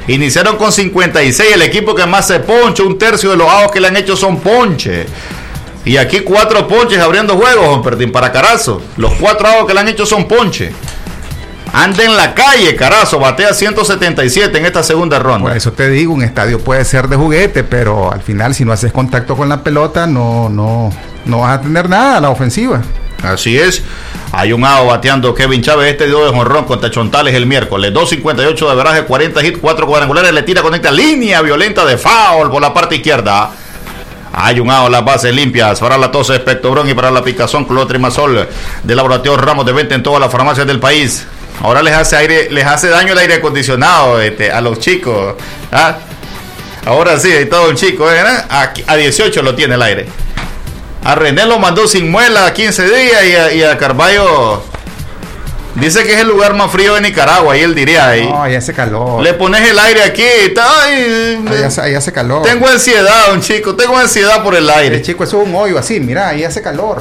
Iniciaron con 56, el equipo que más se ponche, un tercio de los outs que le han hecho son ponche. Y aquí 4 ponches abriendo juegos, Juan Pertín, para Carazo. Los 4 outs que le han hecho son ponche. Anda en la calle, Carazo, batea 177 en esta segunda ronda. Por eso te digo, un estadio puede ser de juguete, pero al final si no haces contacto con la pelota, no vas a tener nada a la ofensiva. Así es. Hay un out bateando Kevin Chávez, este dio de jonrón contra Chontales el miércoles. 2.58 de averaje, 40 hits, 4 cuadrangulares, le tira, conecta línea violenta de foul por la parte izquierda. Hay un out, las bases limpias para la tos Espectobron y para la picazón Clotrimazol de Laboratorio Ramos, de venta en todas las farmacias del país. Ahora les hace daño el aire acondicionado a los chicos. ¿Ah? Ahora sí, hay todo un chico, a 18 lo tiene el aire. A René lo mandó sin muela a 15 días y a Carballo dice que es el lugar más frío de Nicaragua, y él diría ahí. No, ahí hace calor. Le pones el aire aquí y ahí hace calor. Tengo ansiedad, un chico, tengo ansiedad por el aire. Chico, eso es un hoyo así, mira, ahí hace calor.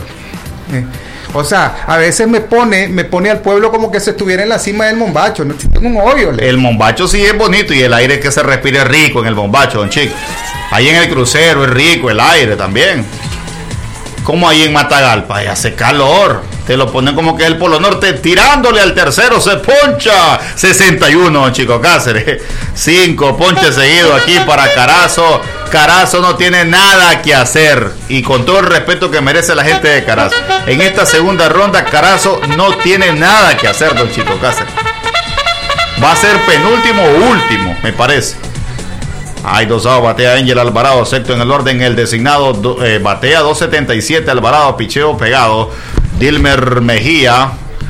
O sea, a veces me pone al pueblo como que se estuviera en la cima del Mombacho. No tengo un hoyo. El Mombacho sí es bonito y el aire que se respira es rico en el Mombacho, don chico. Ahí en el crucero es rico el aire también. Como ahí en Matagalpa, ahí hace calor. Te lo ponen como que es el Polo Norte, tirándole al tercero, se poncha. 61, don Chico Cáceres. 5 ponches seguidos aquí para Carazo. Carazo no tiene nada que hacer. Y con todo el respeto que merece la gente de Carazo, en esta segunda ronda, Carazo no tiene nada que hacer, don Chico Cáceres. Va a ser penúltimo o último, me parece. Hay 2 outs, batea Ángel Alvarado, sexto en el orden, el designado, batea 2.77, Alvarado, picheo pegado. Dilmer Mejía,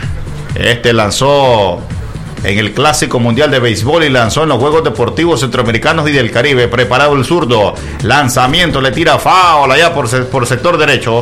lanzó en el Clásico Mundial de Béisbol y lanzó en los Juegos Deportivos Centroamericanos y del Caribe. Preparado el zurdo, lanzamiento, le tira foul allá por sector derecho.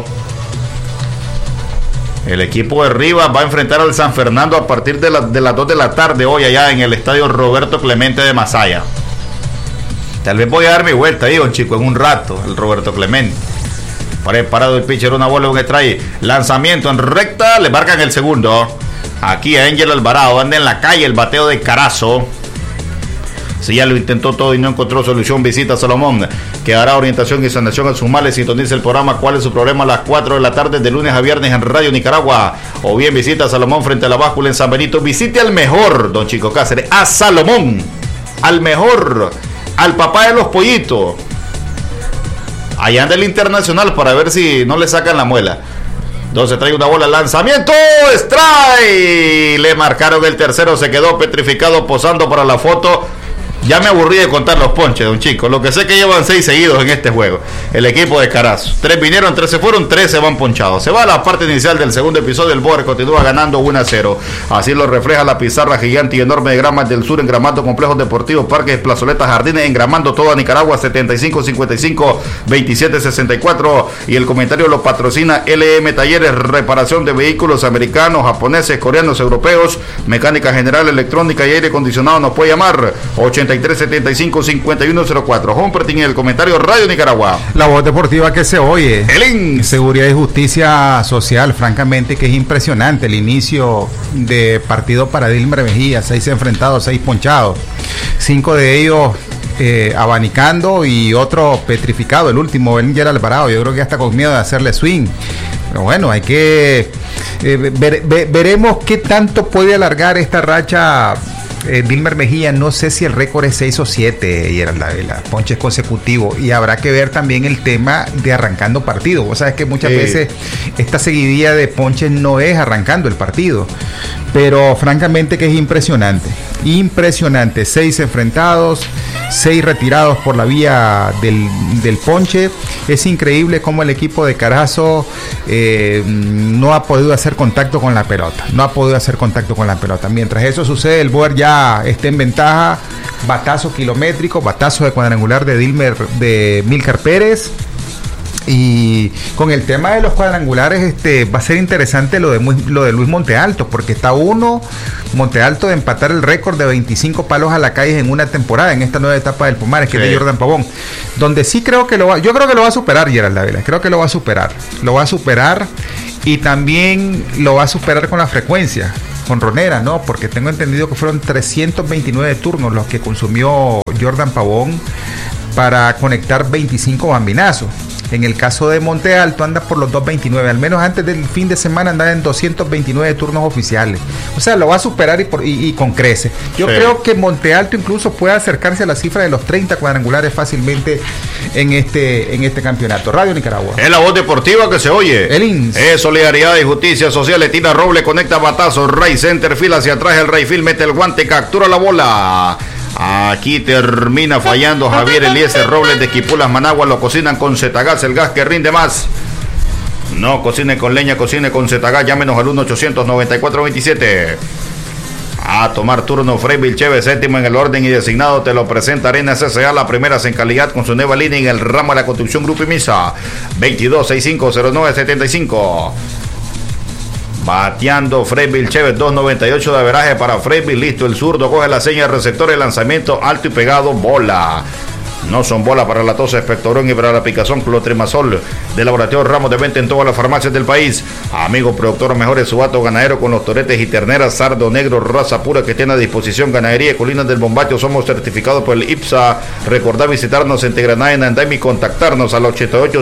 El equipo de Rivas va a enfrentar al San Fernando a partir de las 2 de la tarde hoy allá en el estadio Roberto Clemente de Masaya. Tal vez voy a dar mi vuelta ahí, don Chico, en un rato, el Roberto Clemente. Preparado el pitcher, una bola, un strike. Lanzamiento en recta, le marcan el segundo. Aquí a Ángel Alvarado, anda en la calle el bateo de Carazo. Si ya lo intentó todo y no encontró solución, visita Salomón, que hará orientación y sanación a sus males. Sintoniza el programa ¿Cuál es su problema? A las 4 de la tarde de lunes a viernes en Radio Nicaragua. O bien visita a Salomón frente a la báscula en San Benito. Visite al mejor, don Chico Cáceres, a Salomón, al mejor, al papá de los pollitos. Allá anda el Internacional para ver si no le sacan la muela. Entonces trae una bola, lanzamiento, strike. Le marcaron el tercero, se quedó petrificado posando para la foto. Ya me aburrí de contar los ponches, don Chico. Lo que sé que llevan 6 seguidos en este juego. El equipo de Carazo. 3 vinieron, 3 se fueron, 3 se van ponchados. Se va a la parte inicial del segundo episodio. El Boer continúa ganando 1-0. Así lo refleja la pizarra gigante y enorme de Gramas del Sur, Engramando Complejos Deportivos, Parques, Plazoletas, Jardines, Engramando toda Nicaragua. 7555-2764. Y el comentario lo patrocina LM Talleres, reparación de vehículos americanos, japoneses, coreanos, europeos, mecánica general, electrónica y aire acondicionado. Nos puede llamar 8375-5104. Humpertin en el comentario Radio Nicaragua. La voz deportiva que se oye. Seguridad y justicia social, francamente que es impresionante el inicio de partido para Dilmer Mejía. 6 enfrentados, 6 ponchados. 5 de ellos abanicando y otro petrificado. El último, Ángel Alvarado. Yo creo que hasta con miedo de hacerle swing. Pero bueno, hay que veremos qué tanto puede alargar esta racha. Dilmer Mejía, no sé si el récord es 6 o 7 y eran las ponches consecutivos, y habrá que ver también el tema de arrancando partido. Vos sabés que muchas veces esta seguidilla de ponches no es arrancando el partido, pero francamente que es impresionante, 6 enfrentados, 6 retirados por la vía del ponche. Es increíble cómo el equipo de Carazo no ha podido hacer contacto con la pelota, mientras eso sucede, el Boer ya está en ventaja. Batazo kilométrico, batazo de cuadrangular de Milcar Pérez. Y con el tema de los cuadrangulares, va a ser interesante lo de Luis Montealto, porque está Montealto de empatar el récord de 25 palos a la calle en una temporada, en esta nueva etapa del Pumares, que es de Jordan Pavón, donde sí creo que lo va a superar Gerald Dávila. Creo que lo va a superar, y también lo va a superar con la frecuencia jonronera, ¿no? Porque tengo entendido que fueron 329 turnos los que consumió Jordan Pavón para conectar 25 bambinazos. En el caso de Monte Alto anda por los 229, al menos antes del fin de semana andaba en 229 turnos oficiales. O sea, lo va a superar y con crece. Yo creo que Monte Alto incluso puede acercarse a la cifra de los 30 cuadrangulares fácilmente en este campeonato. Radio Nicaragua. Es la voz deportiva que se oye. El INS. Es Solidaridad y Justicia Social. Le tira Roble, conecta batazos. Ray Center, fila hacia atrás. El Rayfield mete el guante, captura la bola. Aquí termina fallando Javier Eliezer Robles de Quipulas, Managua. Lo cocinan con Zetagás, el gas que rinde más. No cocine con leña, cocine con Zetagás. Llámenos al 1-800-9427. A tomar turno Freyville Chévez, séptimo en el orden y designado. Te lo presenta Arenas S.A., la primera en calidad con su nueva línea en el ramo de la construcción Grupo Imisa. 22650975. Bateando Freyville Chévez, 2.98 de averaje para Freyville. Listo, el zurdo coge la seña de receptor, el lanzamiento alto y pegado, bola. No son bolas para la tos, expectorón y para la picazón. Clotrimazol de Laboratorio Ramos, de venta en todas las farmacias del país. Amigo productor, mejores subato ganadero con los toretes y terneras, sardo negro, raza pura que tiene a disposición. Ganadería y Colinas del Bombacho, somos certificados por el IPSA. Recordá visitarnos en Tegranada, en Andaime y contactarnos al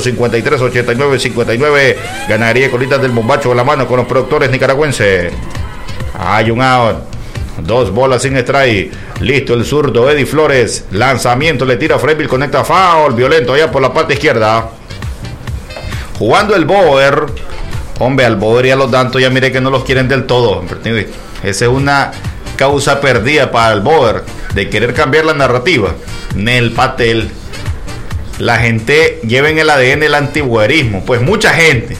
88-53-89-59. Ganadería y Colinas del Bombacho, a la mano con los productores nicaragüenses. Hay un out. 2 bolas sin strike. Listo el zurdo Eddie Flores. Lanzamiento, le tira Freyville, conecta foul. Violento allá por la parte izquierda. Jugando el Boer. Hombre, al Boer y a los Dantos ya miré que no los quieren del todo. Esa es una causa perdida para el Boer, de querer cambiar la narrativa. Nel Patel. La gente lleva en el ADN el antiboerismo. Pues mucha gente.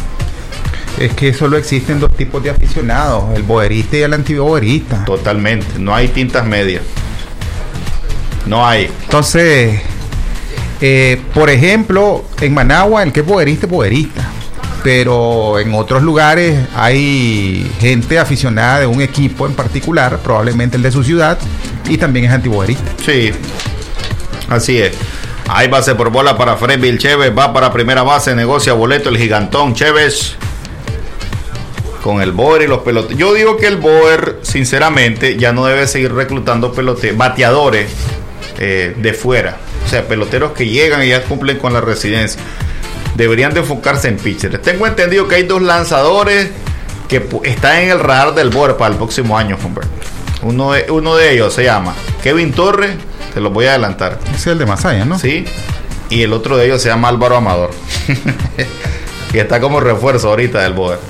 Es que solo existen dos tipos de aficionados, el boerista y el antiboerista. Totalmente, no hay tintas medias. No hay. Entonces, por ejemplo, en Managua el que es boerista es boerista. Pero en otros lugares hay gente aficionada de un equipo en particular, probablemente el de su ciudad, y también es antiboerista. Sí, así es. Hay base por bola para Freyville Chévez, va para primera base, negocia boleto el gigantón Chévez. Con el Boer y los peloteros. Yo digo que el Boer, sinceramente, ya no debe seguir reclutando bateadores de fuera. O sea, peloteros que llegan y ya cumplen con la residencia. Deberían de enfocarse en pitchers. Tengo entendido que hay 2 lanzadores que están en el radar del Boer para el próximo año, hombre. Uno de ellos se llama Kevin Torres, te lo voy a adelantar. Ese es el de Masaya, ¿no? Sí. Y el otro de ellos se llama Álvaro Amador. Que está como refuerzo ahorita del Boer.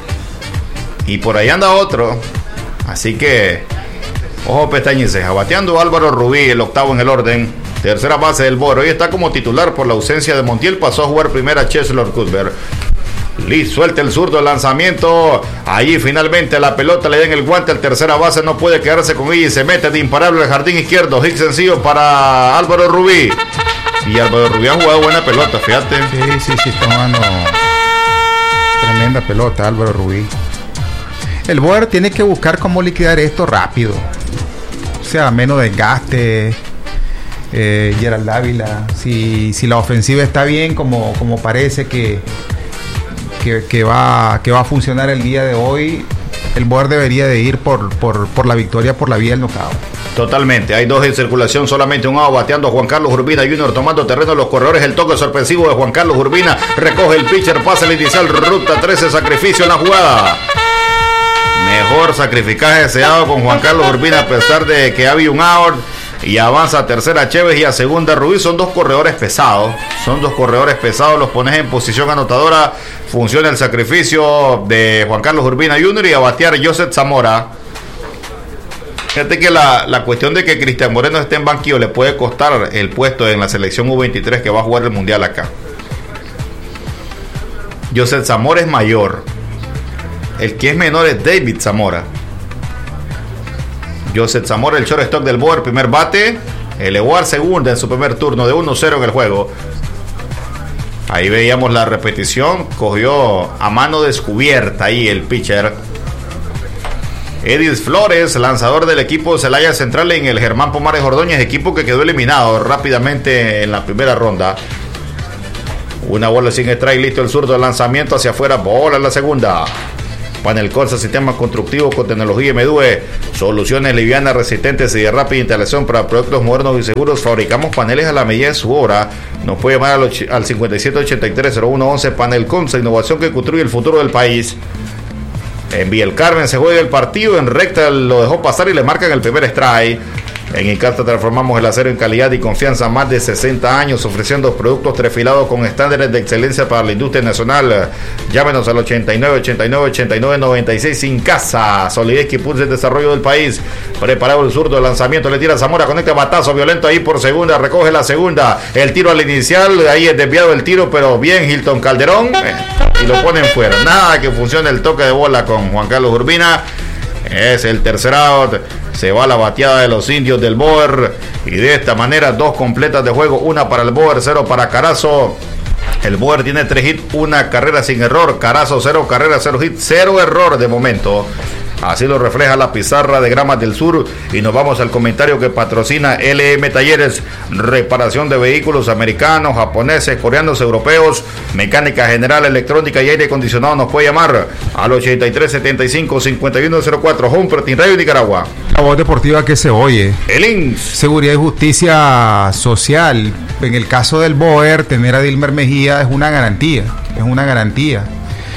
Y por ahí anda otro. Así que ojo, pestaña y ceja. Bateando Álvaro Rubí, el octavo en el orden. Tercera base del Boer. Hoy está como titular por la ausencia de Montiel. Pasó a jugar primera Cheslor Cuthbert. Lee suelta el zurdo, el lanzamiento. Allí finalmente la pelota le da en el guante al tercera base. No puede quedarse con ella y se mete de imparable al jardín izquierdo. Hit sencillo para Álvaro Rubí. Y Álvaro Rubí ha jugado buena pelota, fíjate. Sí, está jugando tremenda pelota Álvaro Rubí. El Boer tiene que buscar cómo liquidar esto rápido. O sea, menos desgaste. Gerald Dávila. Si la ofensiva está bien, como parece que va a funcionar el día de hoy, el Boer debería de ir por la victoria por la vía del knockout. Totalmente, hay 2 en circulación, solamente un out, bateando Juan Carlos Urbina Jr. tomando terreno los corredores, el toque sorpresivo de Juan Carlos Urbina, recoge el pitcher, pasa el inicial, ruta 13, sacrificio en la jugada. Mejor sacrificaje deseado con Juan Carlos Urbina a pesar de que había un out. Y avanza a tercera Chévez y a segunda Rubí. Son 2 corredores pesados. Los pones en posición anotadora. Funciona el sacrificio de Juan Carlos Urbina Jr. y a batear Joseph Zamora. Fíjate que la cuestión de que Cristian Moreno esté en banquillo le puede costar el puesto en la selección U23 que va a jugar el mundial acá. Joseph Zamora es mayor. El que es menor es David Zamora. Joseph Zamora, el shortstop del Boer, primer bate, elevó al segundo en su primer turno de 1-0 en el juego. Ahí veíamos la repetición, cogió a mano descubierta ahí el pitcher. Edith Flores, lanzador del equipo Celaya Central en el Germán Pomares Ordóñez, equipo que quedó eliminado rápidamente en la primera ronda. Una bola sin strike, listo el zurdo, lanzamiento hacia afuera, bola en la segunda. Panel Colsa, sistema constructivo con tecnología MDUE, soluciones livianas, resistentes y de rápida instalación para proyectos modernos y seguros. Fabricamos paneles a la medida de su obra. Nos puede llamar al 5783-0111. Panel Colsa, innovación que construye el futuro del país. En Villa El Carmen se juega el partido, en recta lo dejó pasar y le marcan el primer strike. En Incarta transformamos el acero en calidad y confianza, más de 60 años ofreciendo productos trefilados con estándares de excelencia para la industria nacional. Llámenos al 89 89 89 96. Sin casa, solidez que impulsa el desarrollo del país. Preparado el zurdo, el lanzamiento, le tira Zamora, conecta batazo violento ahí por segunda, recoge la segunda, el tiro al inicial, ahí es desviado el tiro, pero bien Hilton Calderón, y lo ponen fuera. Nada que funcione el toque de bola con Juan Carlos Urbina. Es el tercer out. Se va la bateada de los indios del Boer. Y de esta manera, 2 completas de juego. Una para el Boer, 0 para Carazo. El Boer tiene 3 hits, 1 carrera sin error. Carazo 0 carreras, 0 hits, 0 error de momento. Así lo refleja la pizarra de Gramas del Sur. Y nos vamos al comentario que patrocina LM Talleres. Reparación de vehículos americanos, japoneses, coreanos, europeos. Mecánica general, electrónica y aire acondicionado. Nos puede llamar al 8375-5104. Humpertin, Radio Nicaragua. La voz deportiva que se oye. El INS. Seguridad y justicia social. En el caso del Boer, tener a Dilmer Mejía es una garantía. Es una garantía.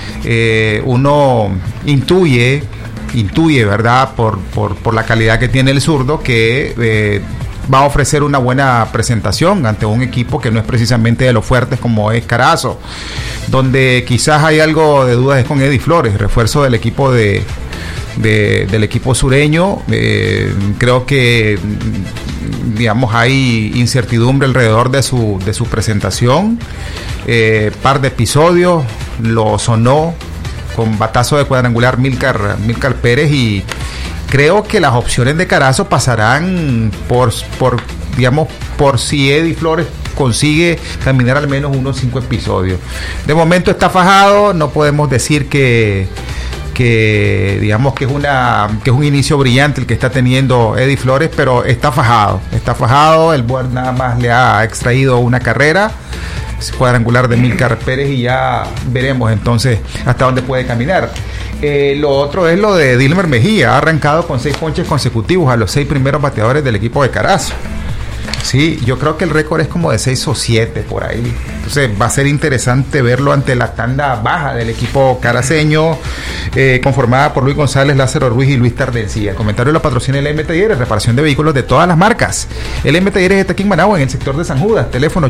Uno intuye, ¿verdad? Por la calidad que tiene el zurdo, que va a ofrecer una buena presentación ante un equipo que no es precisamente de los fuertes como es Carazo. Donde quizás hay algo de dudas es con Eddie Flores, refuerzo del equipo del equipo sureño. Creo que digamos hay incertidumbre alrededor de su presentación. Par de episodios, lo sonó con batazo de cuadrangular Milcar Pérez, y creo que las opciones de Carazo pasarán por si Eddie Flores consigue caminar al menos unos 5 episodios. De momento está fajado, no podemos decir que digamos que es un inicio brillante el que está teniendo Eddie Flores, pero está fajado. El Boer nada más le ha extraído una carrera cuadrangular de Milcar Pérez, y ya veremos entonces hasta dónde puede caminar. Lo otro es lo de Dilmer Mejía. Ha arrancado con 6 ponches consecutivos a los 6 primeros bateadores del equipo de Carazo. Sí, yo creo que el récord es como de 6 o 7 por ahí. Entonces va a ser interesante verlo ante la tanda baja del equipo caraceño, conformada por Luis González, Lázaro Ruiz y Luis Tardencía. El comentario lo patrocina LM Talleres, reparación de vehículos de todas las marcas. LM Talleres está aquí en Managua, en el sector de San Judas. Teléfono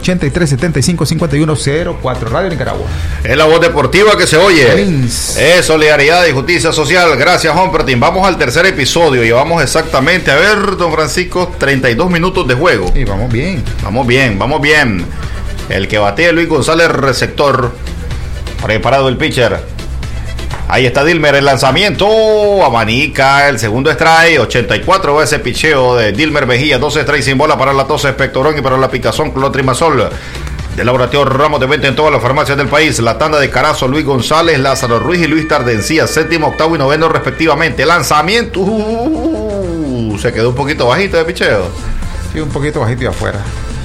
8375-5104, Radio Nicaragua. Es la voz deportiva que se oye. Es solidaridad y justicia social. Gracias, Humpertin. Vamos al tercer episodio. Llevamos exactamente, a ver, don Francisco, 32 minutos de juego. Sí, vamos bien. Vamos bien. El que batea Luis González, receptor. Preparado el pitcher. Ahí está Dilmer, el lanzamiento. Abanica, el segundo strike. 84 veces picheo de Dilmer Mejía. 12 strikes sin bola para la tos, espectorón y para la picazón, clotrimazol. De Laboratorio Ramos de venta en todas las farmacias del país. La tanda de Carazo, Luis González, Lázaro Ruiz y Luis Tardencía. 7º, 8º y 9º respectivamente. Lanzamiento. Se quedó un poquito bajito de picheo. Sí, un poquito bajito y afuera.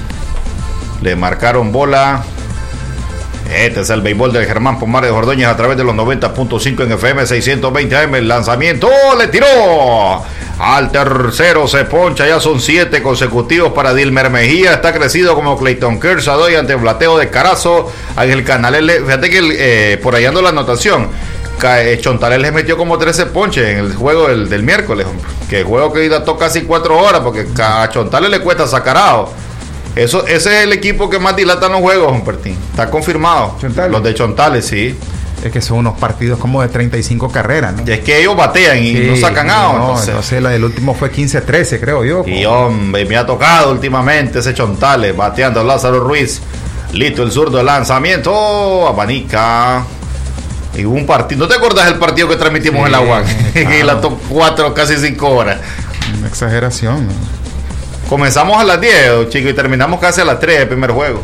Le marcaron bola. Este es el béisbol del Germán Pomares de Ordóñez a través de los 90.5 en FM 620 AM. El lanzamiento. ¡Oh! Le tiró al tercero, se poncha. Ya son 7 consecutivos para Dilmer Mejía. Está crecido como Clayton Kershaw ante el plateo de Carazo. Ángel Canales, fíjate que por ahí ando la anotación. Chontales les metió como 13 ponches en el juego del miércoles, hombre. Que el juego que dató casi 4 horas, porque a Chontales le cuesta sacar out. Ese es el equipo que más dilata los juegos, Humpertin. Está confirmado. ¿Chontales? Los de Chontales, sí. Es que son unos partidos como de 35 carreras, ¿no? Y es que ellos batean y no sacan out. Entonces la del último fue 15-13, creo yo. Y hombre, me ha tocado últimamente ese Chontales, bateando a Lázaro Ruiz. Listo el zurdo, el lanzamiento. Abanica. Y hubo un partido. ¿No te acordás del partido que transmitimos en la UAC? Que la top 4, casi 5 horas. Una exageración, ¿no? Comenzamos a las 10, chicos, y terminamos casi a las 3 del primer juego.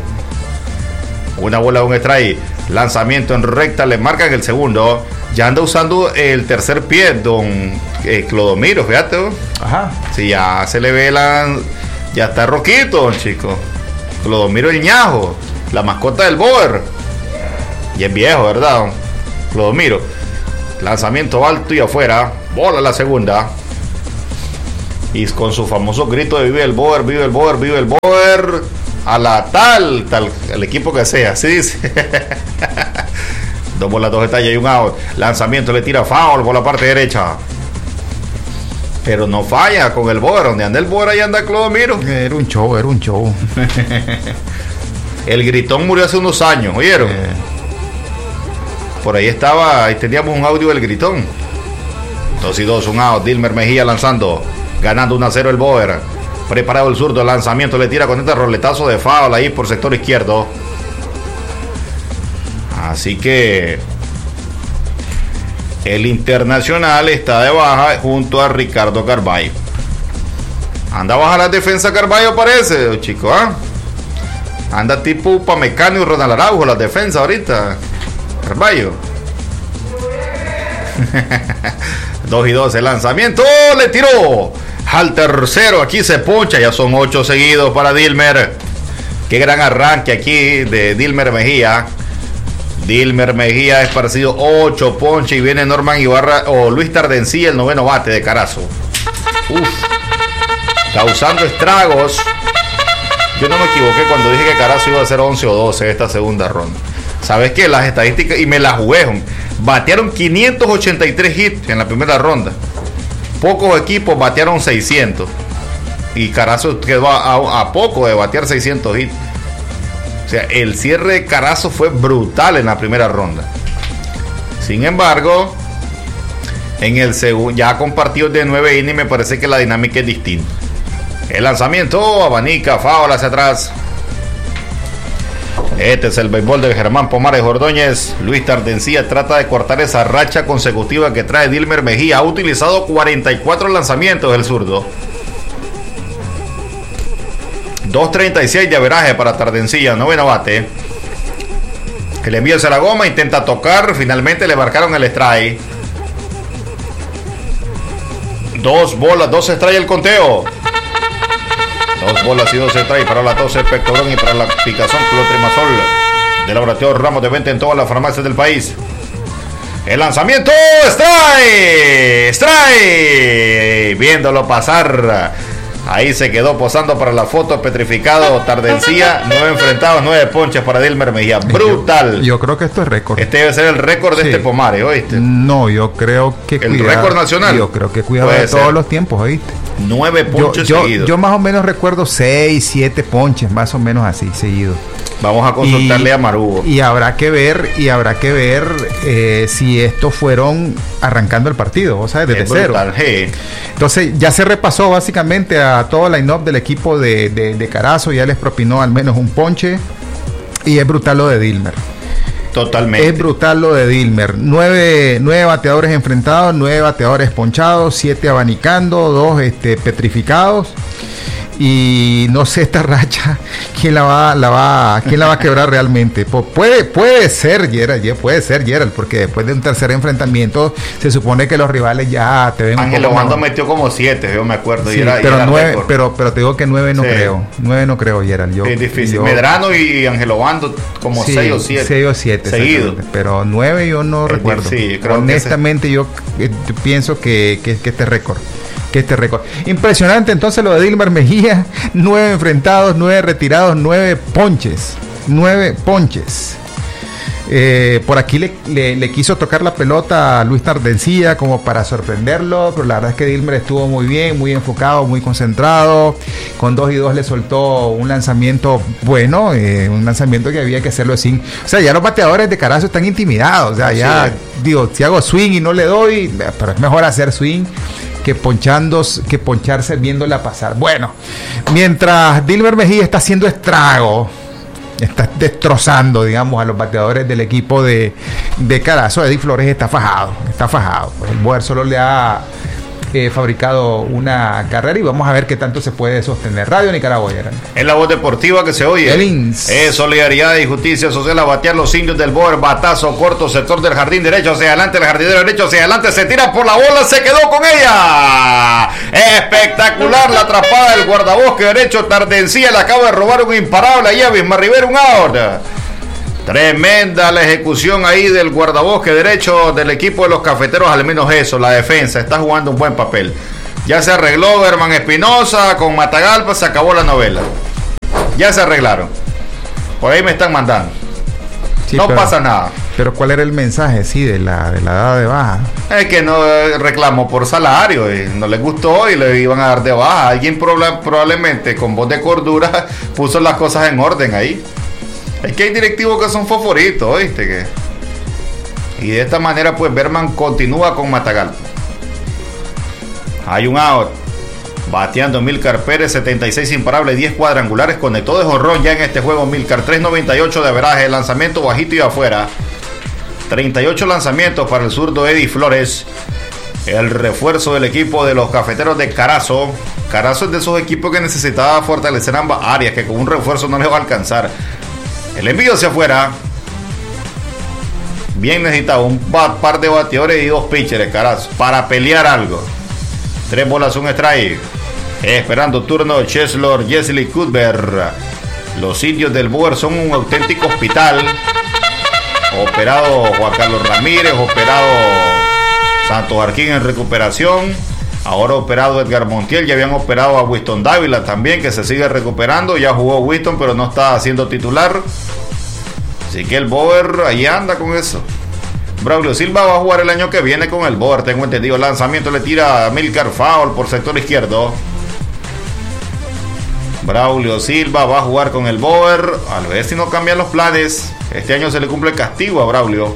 Una bola, un strike. Lanzamiento en recta, le marcan el segundo. Ya anda usando el tercer pie, don Clodomiro, fíjate. Ajá. Sí, ya se le ve ya está roquito, don chico. Clodomiro el ñajo, la mascota del Boer. Y es viejo, ¿verdad, don Clodomiro? Lanzamiento alto y afuera. Bola la segunda. Y con su famoso grito de vive el Boer, vive el Boer, vive el Boer. A la tal, el equipo que sea. Así dice. 2 bolas, 2 detalles y un out. Lanzamiento, le tira foul por la parte derecha. Pero no falla con el Boer. Donde anda el Boer, ahí anda Clodomiro. Era un show. El gritón murió hace unos años, ¿oyeron? Por ahí estaba, ahí teníamos un audio del gritón. 2-2, un out. Dilmer Mejía lanzando, ganando 1-0 el Boer. Preparado el zurdo, lanzamiento, le tira con este roletazo de foul ahí por sector izquierdo. Así que el Internacional está de baja junto a Ricardo Carballo. Anda baja la defensa Carballo, parece, chico, ¿ah? Anda tipo Upamecano y Ronald Araujo la defensa ahorita. Carballo. 2-2 el lanzamiento. ¡Oh, le tiró! Al tercero, aquí se poncha. Ya son 8 seguidos para Dilmer. Qué gran arranque aquí de Dilmer Mejía. Dilmer Mejía esparcido 8 ponches y viene Norman Ibarra o Luis Tardencilla, el 9º bate de Carazo. Causando estragos. Yo no me equivoqué cuando dije que Carazo iba a ser 11 o 12 esta segunda ronda. ¿Sabes qué? Las estadísticas, y me las jugué. Batearon 583 hits en la primera ronda. Pocos equipos batearon 600. Y Carazo quedó a poco de batear 600 hits. O sea, el cierre de Carazo fue brutal en la primera ronda. Sin embargo, en el segundo, ya con partidos de 9 innings, me parece que la dinámica es distinta. El lanzamiento, abanica, foul hacia atrás. Este es el béisbol de Germán Pomares Ordóñez. Luis Tardencilla trata de cortar esa racha consecutiva que trae Dilmer Mejía. Ha utilizado 44 lanzamientos del zurdo. 2.36 de averaje para Tardencilla, 9º bate. Que le envía hacia la goma, intenta tocar. Finalmente le marcaron el strike. 2 bolas, 2 strikes el conteo. 2 bolas y 2 strikes para la tos, pectorón y para la picazón clotrimazol del laboratorio Ramos de venta en todas las farmacias del país. El lanzamiento, strike, viéndolo pasar. Ahí se quedó posando para la foto, petrificado Tardencía. 9 enfrentados, 9 ponches para Dilmer Mejía. Brutal. Yo creo que esto es récord. Este debe ser el récord de este Pomares, ¿oíste? No, yo creo que el récord nacional. Yo creo que cuidado de todos los tiempos, ¿oíste? 9 ponches seguidos. Yo más o menos recuerdo 6, 7 ponches, más o menos así, seguidos. Vamos a consultarle a Marugo. Y habrá que ver si estos fueron arrancando el partido, o sea, desde cero. Entonces ya se repasó básicamente a todo el line-up del equipo de Carazo, ya les propinó al menos un ponche. Y es brutal lo de Dilmer. Totalmente. Es brutal lo de Dilmer. 9 bateadores enfrentados, 9 bateadores ponchados, 7 abanicando, 2 petrificados. Y no sé esta racha quién la va a quebrar realmente. Puede ser Gerald, porque después de un tercer enfrentamiento se supone que los rivales ya te ven Ángel Obando metió como 7, yo me acuerdo. Sí, pero 9, pero te digo que 9 no creo. 9 no creo, Gerald. Es difícil. Medrano y Ángel Obando como 6 o 7. 6 o 7 seguidos. Pero 9 yo no recuerdo. Sí, creo honestamente yo pienso que este récord. Impresionante entonces lo de Dilmer Mejía. 9 enfrentados, 9 retirados, 9 ponches. Por aquí le quiso tocar la pelota a Luis Tardencilla como para sorprenderlo, pero la verdad es que Dilmer estuvo muy bien, muy enfocado, muy concentrado. Con 2-2 le soltó un lanzamiento bueno, un lanzamiento que había que hacerlo sin. O sea, ya los bateadores de Carazo están intimidados. O sea, ya digo, si hago swing y no le doy, pero es mejor hacer swing que poncharse viéndola pasar. Bueno, mientras Dilmer Mejía está haciendo estrago, está destrozando, digamos, a los bateadores del equipo de Carazo, Eddie Flores está fajado. Pues el Boer solo le ha fabricado una carrera y vamos a ver qué tanto se puede sostener. Radio Nicaragua. Es la voz deportiva que se oye. Es solidaridad y justicia social a batear los indios del Boer. Batazo corto, sector del jardín derecho hacia adelante, el jardinero derecho hacia adelante, se tira por la bola, se quedó con ella. Espectacular la atrapada del guardabosque derecho. Tardencilla le acaba de robar un imparable a Yavis Rivera, un out. Tremenda la ejecución ahí del guardabosque derecho del equipo de los cafeteros, al menos eso, la defensa está jugando un buen papel. Ya se arregló Herman Espinosa con Matagalpa, se acabó la novela. Ya se arreglaron. Por ahí me están mandando. Sí, no pasa nada. Pero ¿cuál era el mensaje, sí, de la edad de baja? Es que no reclamó por salario, y no les gustó y le iban a dar de baja. Alguien probablemente con voz de cordura puso las cosas en orden ahí. Es que hay directivos que son favoritos, ¿oíste? Y de esta manera, pues, Berman continúa con Matagalpa. Hay un out. Bateando Milcar Pérez, 76 imparables, 10 cuadrangulares. Conectó de jonrón ya en este juego Milcar. 3.98 de averaje, lanzamiento bajito y afuera. 38 lanzamientos para el zurdo Eddie Flores. El refuerzo del equipo de los cafeteros de Carazo. Carazo es de esos equipos que necesitaba fortalecer ambas áreas, que con un refuerzo no les va a alcanzar. El envío hacia afuera. Bien necesitado un par de bateadores y 2 pitchers, Carazo, para pelear algo. 3 bolas, un strike. Esperando turno Cheslor Jesly Cuthbert. Los indios del Boer son un auténtico hospital. Operado Juan Carlos Ramírez, operado Santos Arquín en recuperación. Ahora operado Edgar Montiel, ya habían operado a Winston Dávila también, que se sigue recuperando. Ya jugó Winston, pero no está siendo titular. Así que el Boer ahí anda con eso. Braulio Silva va a jugar el año que viene con el Boer, tengo entendido. Lanzamiento le tira a Milcar foul por sector izquierdo. Braulio Silva va a jugar con el Boer. A ver si no cambian los planes. Este año se le cumple el castigo a Braulio.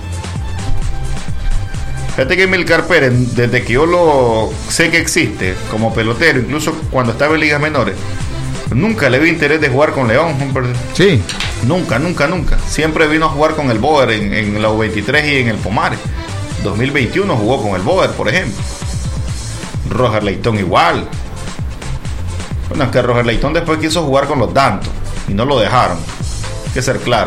Fíjate que Milcar Pérez, desde que yo lo sé que existe como pelotero, incluso cuando estaba en ligas menores, nunca le vi interés de jugar con León. Sí. Nunca. Siempre vino a jugar con el Boer en la U23 y en el Pomares. 2021 jugó con el Boer, por ejemplo. Roger Leitón igual. Bueno, es que Roger Leitón después quiso jugar con los Dantos y no lo dejaron. Hay que ser claro.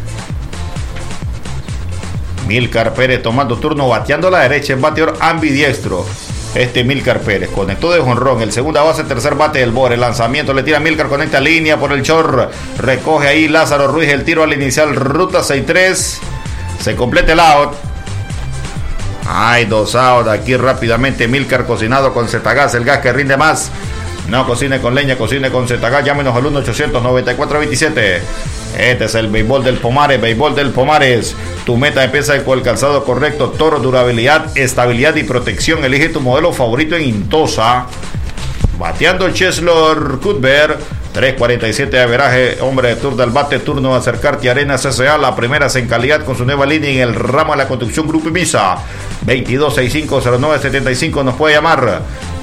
Milcar Pérez tomando turno, bateando a la derecha, es bateador ambidiestro. Milcar Pérez conectó de jonrón, el segunda base, tercer bate del Boer. El lanzamiento le tira Milcar, conecta línea por el short. Recoge ahí Lázaro Ruiz el tiro al inicial, ruta 6-3. Se completa el out. Hay 2 outs aquí rápidamente. Milcar cocinado con Zetagás, el gas que rinde más. No cocine con leña, cocine con Zetagás. Llámenos al 1-800-9427. Este es el béisbol del Pomares. Tu meta empieza con el calzado correcto. Toro, durabilidad, estabilidad y protección. Elige tu modelo favorito en Intosa. Bateando el Cheslor Cuthbert. 3.47 de averaje. Hombre de turno al bate. Turno de acercarte a Arenas S.A. La primera en calidad con su nueva línea en el ramo de la construcción Grupo Imisa. 22650975 nos puede llamar.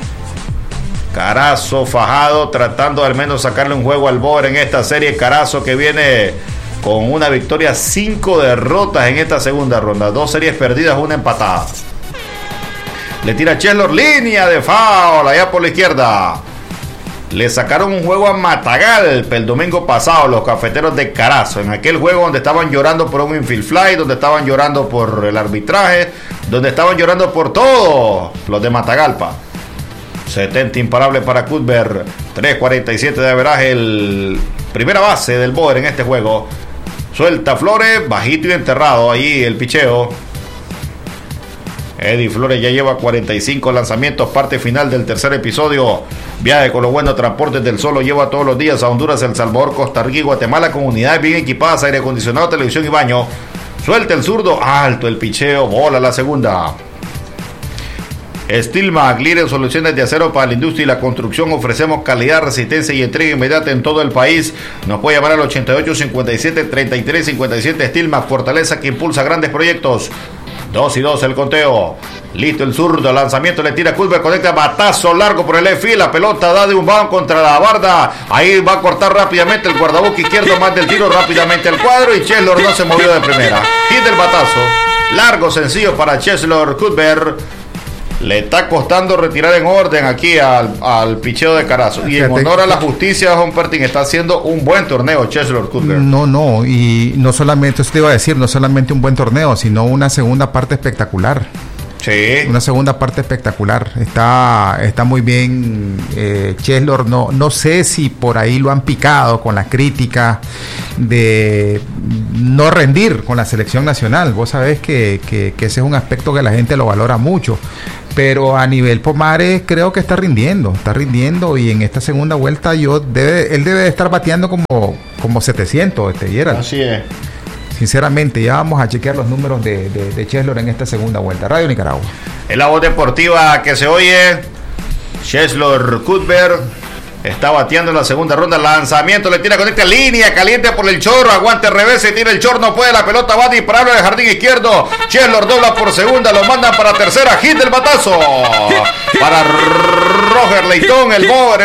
Carazo fajado, tratando de al menos sacarle un juego al Boer en esta serie. Carazo que viene con una victoria, 5 derrotas en esta segunda ronda. 2 series perdidas, 1 empatada. Le tira Cheslor, línea de foul allá por la izquierda. Le sacaron un juego a Matagalpa el domingo pasado los cafeteros de Carazo. En aquel juego donde estaban llorando por un infield fly, donde estaban llorando por el arbitraje, donde estaban llorando por todo los de Matagalpa. 70 imparable para Cuthbert. 3.47 de averaje, el primera base del Boer en este juego. Suelta Flores, bajito y enterrado ahí el picheo. Eddie Flores ya lleva 45 lanzamientos, parte final del tercer episodio. Viaje con los buenos transportes del Sol, lo lleva todos los días a Honduras, El Salvador, Costa Rica y Guatemala, con unidades bien equipadas, aire acondicionado, televisión y baño. Suelta el zurdo, alto el picheo, bola la segunda. Stilmac, líder en soluciones de acero para la industria y la construcción. Ofrecemos calidad, resistencia y entrega inmediata en todo el país. Nos puede llamar al 8857-3357. Stilmac, fortaleza que impulsa grandes proyectos. 2-2 el conteo. Listo el zurdo, lanzamiento le tira Cuthbert, conecta batazo largo por el left field. La pelota da de un bound contra la barda. Ahí va a cortar rápidamente el guardabosque izquierdo, más del tiro rápidamente al cuadro. Y Cheslor no se movió de primera. Hit el batazo. Largo, sencillo para Cheslor Cuthbert. Le está costando retirar en orden aquí al picheo de Carazo. Y en honor a la justicia, Juan Pertín está haciendo un buen torneo Cheslor Cuthbert. No, y no solamente, eso te iba a decir, no solamente un buen torneo, sino una segunda parte espectacular. Sí. Una segunda parte espectacular. Está muy bien. Cheslor, no sé si por ahí lo han picado con la crítica de no rendir con la selección nacional. Vos sabés que ese es un aspecto que la gente lo valora mucho. Pero a nivel Pomares creo que está rindiendo y en esta segunda vuelta él debe de estar bateando como 700 Gerald. Así es. Sinceramente, ya vamos a chequear los números de Cheslor en esta segunda vuelta. Radio Nicaragua. En la voz deportiva que se oye, Cheslor Cuthbert está bateando en la segunda ronda. Lanzamiento, le tira, conecta línea, caliente por el chorro, aguante revés, se tira el chorro, no puede, la pelota va disparable al jardín izquierdo. Cheslor dobla por segunda, lo mandan para tercera, hit del batazo. Para Roger Leitón, el Boer.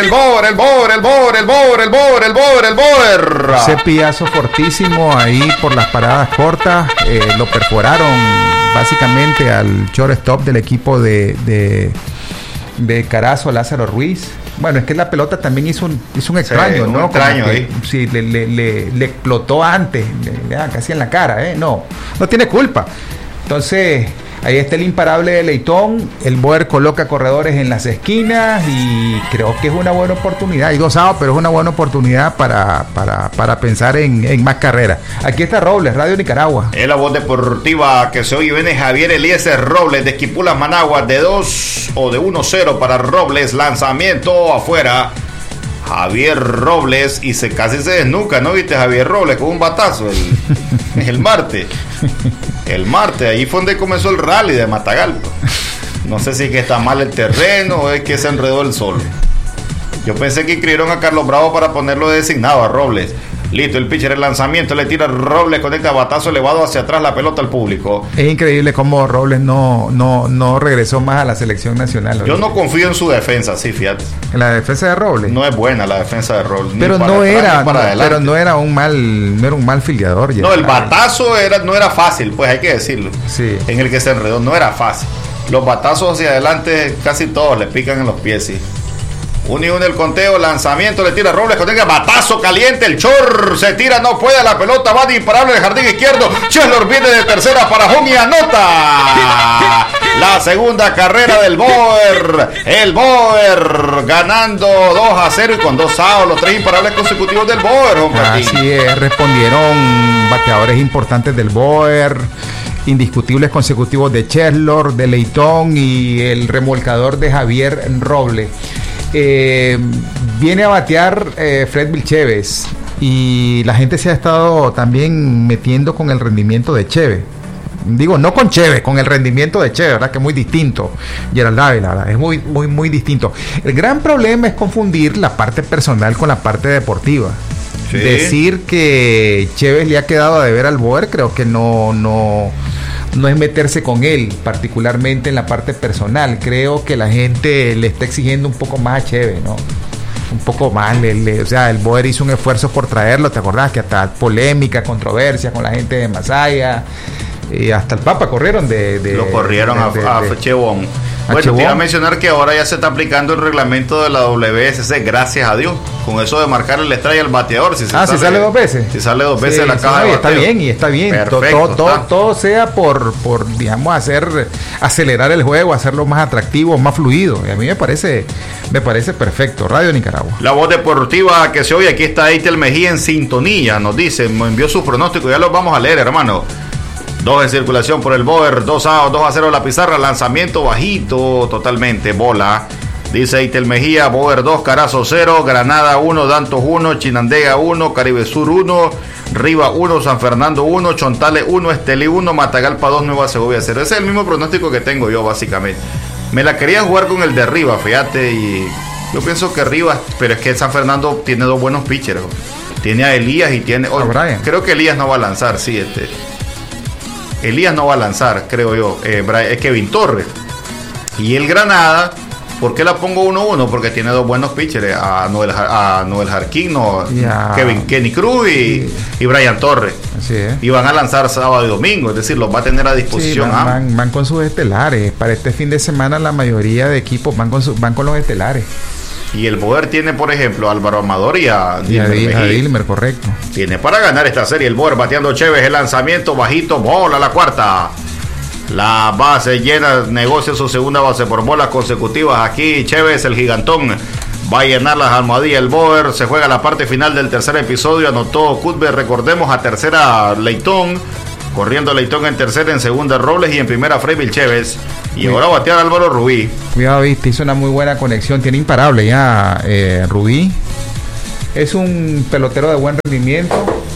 Ese pillazo fortísimo ahí por las paradas cortas, lo perforaron básicamente al shortstop del equipo de Carazo, Lázaro Ruiz. Bueno, es que la pelota también hizo un extraño, sí, ¿no? Un extraño ahí. Sí, le explotó antes, casi en la cara, no tiene culpa. Entonces, ahí está el imparable de Leitón. El Boer coloca corredores en las esquinas y creo que es una buena oportunidad. Hay 2 outs, pero es una buena oportunidad para pensar en más carreras. Aquí está Robles, Radio Nicaragua. En la voz deportiva que se oye viene Javier Eliezer Robles de Esquipulas, Managua, de 1-0 para Robles. Lanzamiento afuera. Javier Robles y casi se desnuca, ¿no viste? Javier Robles con un batazo el martes. El martes, ahí fue donde comenzó el rally de Matagalpa. No sé si es que está mal el terreno o es que se enredó el sol. Yo pensé que inscribieron a Carlos Bravo para ponerlo designado a Robles. Listo, el pitcher, el lanzamiento, le tira Robles, conecta batazo elevado hacia atrás, la pelota al público. Es increíble cómo Robles no regresó más a la selección nacional. Yo no confío en su defensa, sí, fíjate. ¿En la defensa de Robles? No es buena la defensa de Robles. Pero no era un mal fildeador. No, el batazo no era fácil, pues hay que decirlo. Sí. En el que se enredó, no era fácil. Los batazos hacia adelante casi todos le pican en los pies, sí. 1-1 el conteo, lanzamiento, le tira Robles, contenga, batazo caliente, el chor se tira, no puede, la pelota va disparable del jardín izquierdo. Cheslor viene de tercera para home y anota la segunda carrera del Boer. El Boer ganando 2-0 y con 2 outs, los 3 imparables consecutivos del Boer. Así es, respondieron bateadores importantes del Boer, indiscutibles consecutivos de Cheslor, de Leitón y el remolcador de Javier Robles. Viene a batear Fred Vilchévez y la gente se ha estado también metiendo con el rendimiento de Cheve. Digo, no con Cheve, con el rendimiento de Cheve, ¿verdad? Que es muy distinto. Gerald Ávila, ¿verdad? Es muy distinto. El gran problema es confundir la parte personal con la parte deportiva. Sí. Decir que Cheve le ha quedado a deber al Boer, creo que no es meterse con él, particularmente en la parte personal. Creo que la gente le está exigiendo un poco más a Cheve, ¿no? Un poco más. O sea, el Boer hizo un esfuerzo por traerlo, ¿te acordás? Que hasta polémica, controversia con la gente de Masaya. Hasta el Papa corrieron lo corrieron a Chevon. Bueno, te iba a mencionar que ahora ya se está aplicando el reglamento de la WSC, gracias a Dios, con eso de marcar el strike al bateador. Si sale 2 veces. Si sale 2 veces la caja de bateo. Está bien. Perfecto, todo sea por digamos, acelerar el juego, hacerlo más atractivo, más fluido. Y a mí me parece perfecto. Radio Nicaragua. La voz deportiva que se oye, aquí está Eitel Mejía en sintonía, nos dice, me envió su pronóstico, ya los vamos a leer, hermano. 2 en circulación por el Boer, 2-0 la pizarra, lanzamiento bajito, totalmente, bola. Dice Eitel Mejía, Boer 2, Carazo 0, Granada 1, Dantos 1, Chinandega 1, Caribe Sur 1, Riva 1, San Fernando 1, Chontale 1, Estelí 1, Matagalpa 2, Nueva Segovia 0. Ese es el mismo pronóstico que tengo yo, básicamente. Me la quería jugar con el de Riva, fíjate, y yo pienso que Riva, pero es que San Fernando tiene 2 buenos pitchers. Tiene a Elías y tiene... creo que Elías no va a lanzar, sí, Elías no va a lanzar, creo yo. Es Kevin Torres. Y el Granada, ¿por qué la pongo 1-1? Porque tiene 2 buenos pitchers, a Noel Jarquín, Kenny Cruz y Brian Torres. Así es. Y van a lanzar sábado y domingo, es decir, los va a tener a disposición. Sí, van con sus estelares. Para este fin de semana la mayoría de equipos van con los estelares. Y el Boer tiene, por ejemplo, a Álvaro Amador y a Dilmer, correcto. Tiene para ganar esta serie el Boer bateando Chévez, el lanzamiento bajito, bola la cuarta. La base llena, negocia su segunda base por bolas consecutivas. Aquí Chévez, el gigantón, va a llenar las almohadillas. El Boer se juega la parte final del tercer episodio. Anotó Cuthbert, recordemos, a tercera Leitón. Corriendo Leitón en tercera, en segunda Robles y en primera Freibil Chévez. Y ahora batear Álvaro Rubí. Cuidado, viste, hizo una muy buena conexión. Tiene imparable ya Rubí. Es un pelotero de buen rendimiento.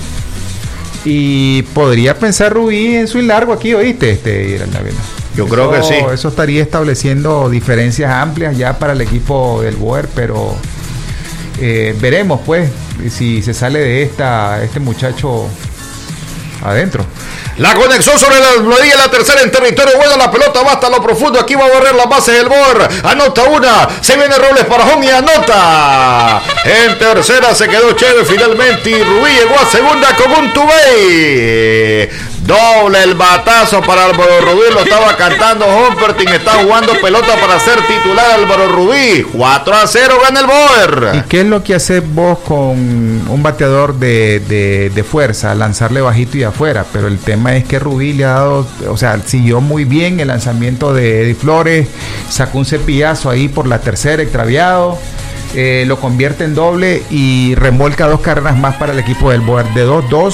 Y podría pensar Rubí en swing largo aquí, ¿oíste? Yo creo que sí. Eso estaría estableciendo diferencias amplias ya para el equipo del Boer, pero veremos pues si se sale de este muchacho adentro. La conexión sobre la almohadilla, la tercera en territorio bueno, la pelota va hasta lo profundo, aquí va a barrer las bases del Boer, anota una, se viene Robles para home y anota. En tercera se quedó Chévez finalmente y Rubí llegó a segunda con un two-bay. Doble el batazo para Álvaro Rubí, lo estaba cantando Humpertin, está jugando pelota para ser titular Álvaro Rubí. 4-0 gana el Boer. ¿Y qué es lo que haces vos con un bateador de fuerza? Lanzarle bajito y afuera, pero el tema es que Rubí le ha dado, o sea, siguió muy bien el lanzamiento de Eddie Flores, sacó un cepillazo ahí por la tercera, extraviado. Lo convierte en doble y remolca 2 carreras más para el equipo del Boer. De